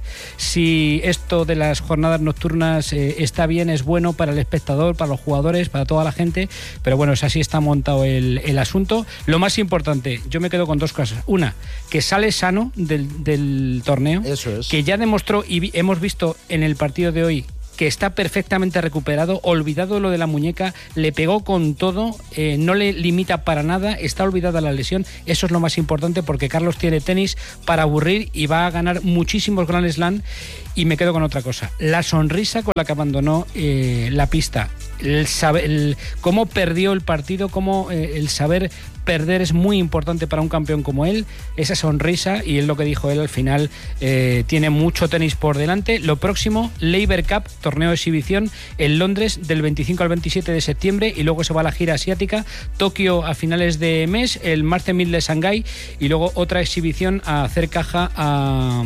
S15: si esto de las jornadas nocturnas eh, está bien, es bueno para el espectador, para los jugadores, para toda la gente, pero bueno, es así está montado el, el asunto. Lo más importante, yo me quedo con dos cosas. Una, que sale sano del, del torneo.
S5: Eso es.
S15: Que ya demostró, y vi, hemos visto en el partido de hoy, que está perfectamente recuperado, olvidado lo de la muñeca, le pegó con todo, eh, no le limita para nada, está olvidada la lesión. Eso es lo más importante, porque Carlos tiene tenis para aburrir y va a ganar muchísimos Grand Slam. Y me quedo con otra cosa, la sonrisa con la que abandonó eh, la pista, el saber, el, cómo perdió el partido, cómo eh, el saber perder es muy importante para un campeón como él, esa sonrisa, y es lo que dijo él al final, eh, tiene mucho tenis por delante. Lo próximo, Laver Cup, torneo de exhibición en Londres del veinticinco al veintisiete de septiembre, y luego se va a la gira asiática, Tokio a finales de mes, el Master mil de Shanghái, y luego otra exhibición a hacer caja a,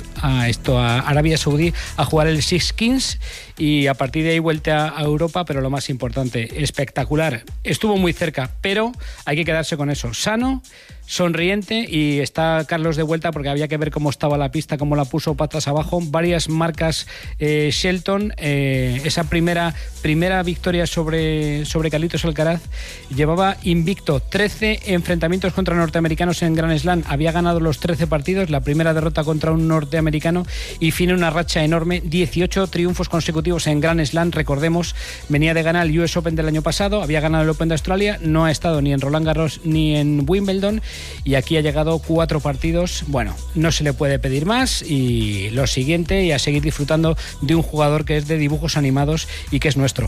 S15: a esto a Arabia Saudí a jugar el Six Kings, y a partir de ahí vuelta a Europa. Pero lo más importante, espectacular, estuvo muy cerca, pero hay que quedarse con eso, sano, sonriente, y está Carlos de vuelta porque había que ver cómo estaba la pista, cómo la puso patas abajo, varias marcas eh, Shelton, eh, esa primera primera victoria sobre, sobre Carlitos Alcaraz. Llevaba invicto trece enfrentamientos contra norteamericanos en Grand Slam, había ganado los trece partidos, la primera derrota contra un norteamericano, y fin una racha enorme, dieciocho triunfos consecutivos en Grand Slam. Recordemos, venía de ganar el U S Open del año pasado, había ganado el Open de Australia, no ha estado ni en Roland Garros ni en Wimbledon, y aquí ha llegado cuatro partidos. Bueno, no se le puede pedir más, y lo siguiente, y a seguir disfrutando de un jugador que es de dibujos animados y que es nuestro.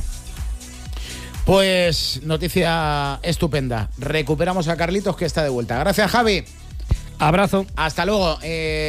S5: Pues noticia estupenda, recuperamos a Carlitos, que está de vuelta. Gracias, Javi.
S15: Abrazo.
S5: Hasta luego.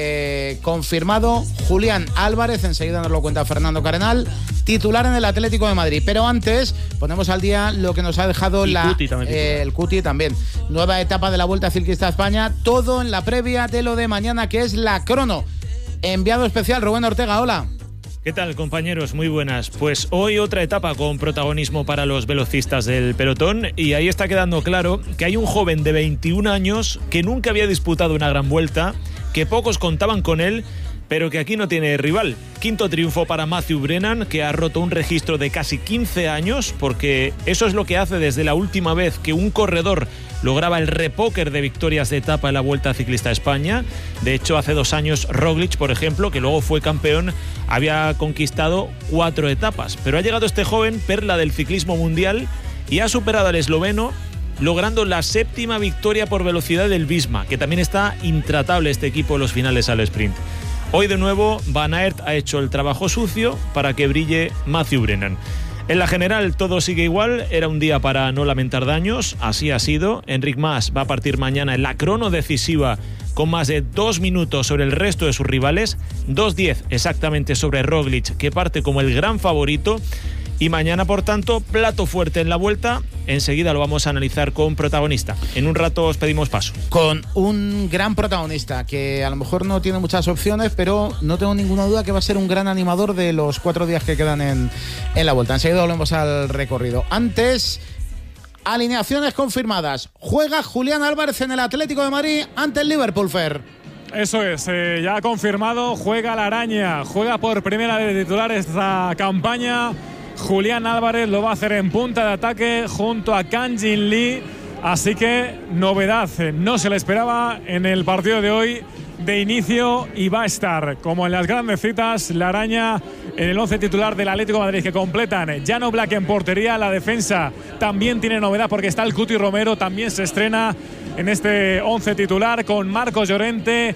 S5: Eh, confirmado Julián Álvarez, enseguida nos lo cuenta Fernando Cardenal, titular en el Atlético de Madrid. Pero antes ponemos al día lo que nos ha dejado
S2: y
S5: la,
S2: Cuti también,
S5: eh, el Cuti también. Nueva etapa de la Vuelta Ciclista a España, todo en la previa de lo de mañana, que es la crono. Enviado especial Rubén Ortega, hola.
S16: ¿Qué tal, compañeros? Muy buenas. Pues hoy otra etapa con protagonismo para los velocistas del pelotón, y ahí está quedando claro que hay un joven de veintiún años que nunca había disputado una gran vuelta, que pocos contaban con él, pero que aquí no tiene rival. Quinto triunfo para Matthew Brennan, que ha roto un registro de casi quince años, porque eso es lo que hace desde la última vez que un corredor lograba el repóker de victorias de etapa en la Vuelta Ciclista a España. De hecho, hace dos años Roglic, por ejemplo, que luego fue campeón, había conquistado cuatro etapas. Pero ha llegado este joven, perla del ciclismo mundial, y ha superado al esloveno, logrando la séptima victoria por velocidad del Visma, que también está intratable este equipo en los finales al sprint. Hoy de nuevo Van Aert ha hecho el trabajo sucio para que brille Matthew Brennan. En la general todo sigue igual, era un día para no lamentar daños, así ha sido. Enric Mas va a partir mañana en la crono decisiva con más de dos minutos sobre el resto de sus rivales, dos diez exactamente sobre Roglic, que parte como el gran favorito. Y mañana, por tanto, plato fuerte en la Vuelta. Enseguida lo vamos a analizar con protagonista. En un rato os pedimos paso.
S5: Con un gran protagonista que a lo mejor no tiene muchas opciones, pero no tengo ninguna duda que va a ser un gran animador de los cuatro días que quedan en, en la Vuelta. Enseguida volvemos al recorrido. Antes, alineaciones confirmadas. Juega Julián Álvarez en el Atlético de Madrid ante el Liverpool, Fer.
S8: Eso es, eh, ya confirmado. Juega la araña. Juega por primera vez de titular esta campaña. Julián Álvarez lo va a hacer en punta de ataque junto a Kang Jin Lee, así que novedad, no se le esperaba en el partido de hoy de inicio, y va a estar, como en las grandes citas, la araña en el once titular del Atlético de Madrid, que completan Jan Oblak en portería. La defensa también tiene novedad porque está el Cuti Romero, también se estrena en este once titular, con Marcos Llorente,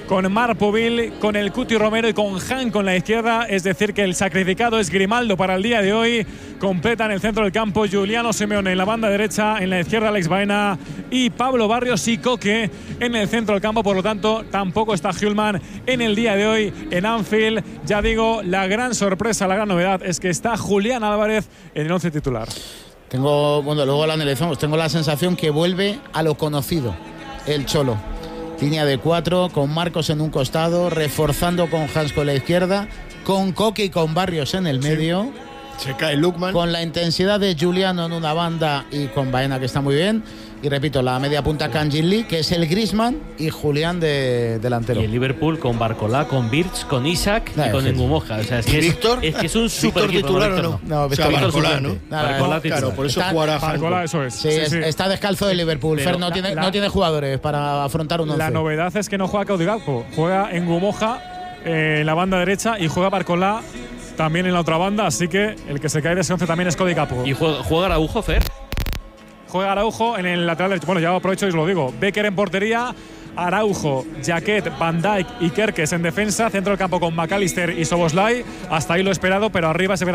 S8: con Marpoville, con el Cuti Romero y con Han con la izquierda. Es decir, que el sacrificado es Grimaldo para el día de hoy. Completa en el centro del campo Giuliano Simeone en la banda derecha, en la izquierda Alex Baena y Pablo Barrios y Coque en el centro del campo. Por lo tanto, tampoco está Hjulmand en el día de hoy en Anfield. Ya digo, la gran sorpresa, la gran novedad es que está Julián Álvarez en el once titular.
S5: Tengo, bueno, luego lo analizamos, tengo la sensación que vuelve a lo conocido, el Cholo. Línea de cuatro, con Marcos en un costado, reforzando con Hans con la izquierda, con Coque y con Barrios en el medio.
S6: Se cae Lukman.
S5: Con la intensidad de Giuliano en una banda y con Baena, que está muy bien. Y repito, la media punta Kangin Lee, que es el Griezmann, y Julián de delantero.
S2: Y el Liverpool con Barcolá, con Birch, con Isaac
S5: nah,
S2: y con Ngumoja. O sea, es que es,
S6: Víctor?
S2: es que es un super
S6: ¿Víctor titular o no?
S5: No,
S6: o sea,
S5: Víctor
S6: Barcolá, ¿no?
S5: Barcolá,
S6: claro, por eso
S5: está,
S6: jugará
S8: Barcolá, eso es.
S5: Sí,
S8: sí,
S5: es,
S8: sí.
S5: está descalzo el Liverpool.
S8: Pero
S5: Fer no,
S8: la,
S5: tiene,
S8: la,
S5: no tiene jugadores para afrontar un once.
S8: La novedad es que no juega Caudigapo, juega Ngumoja eh, en la banda derecha y juega Barcolá también en la otra banda, así que el que se cae de ese once también es Cody Gakpo.
S2: ¿Y juega, juega Araujo, Fer?
S8: Juega Araujo en el lateral derecho. Bueno, ya aprovecho y os lo digo. Becker en portería, Araujo, Jaquet, Van Dijk y Kerkes en defensa. Centro del campo con McAllister y Soboslai. Hasta ahí lo esperado, pero arriba se verá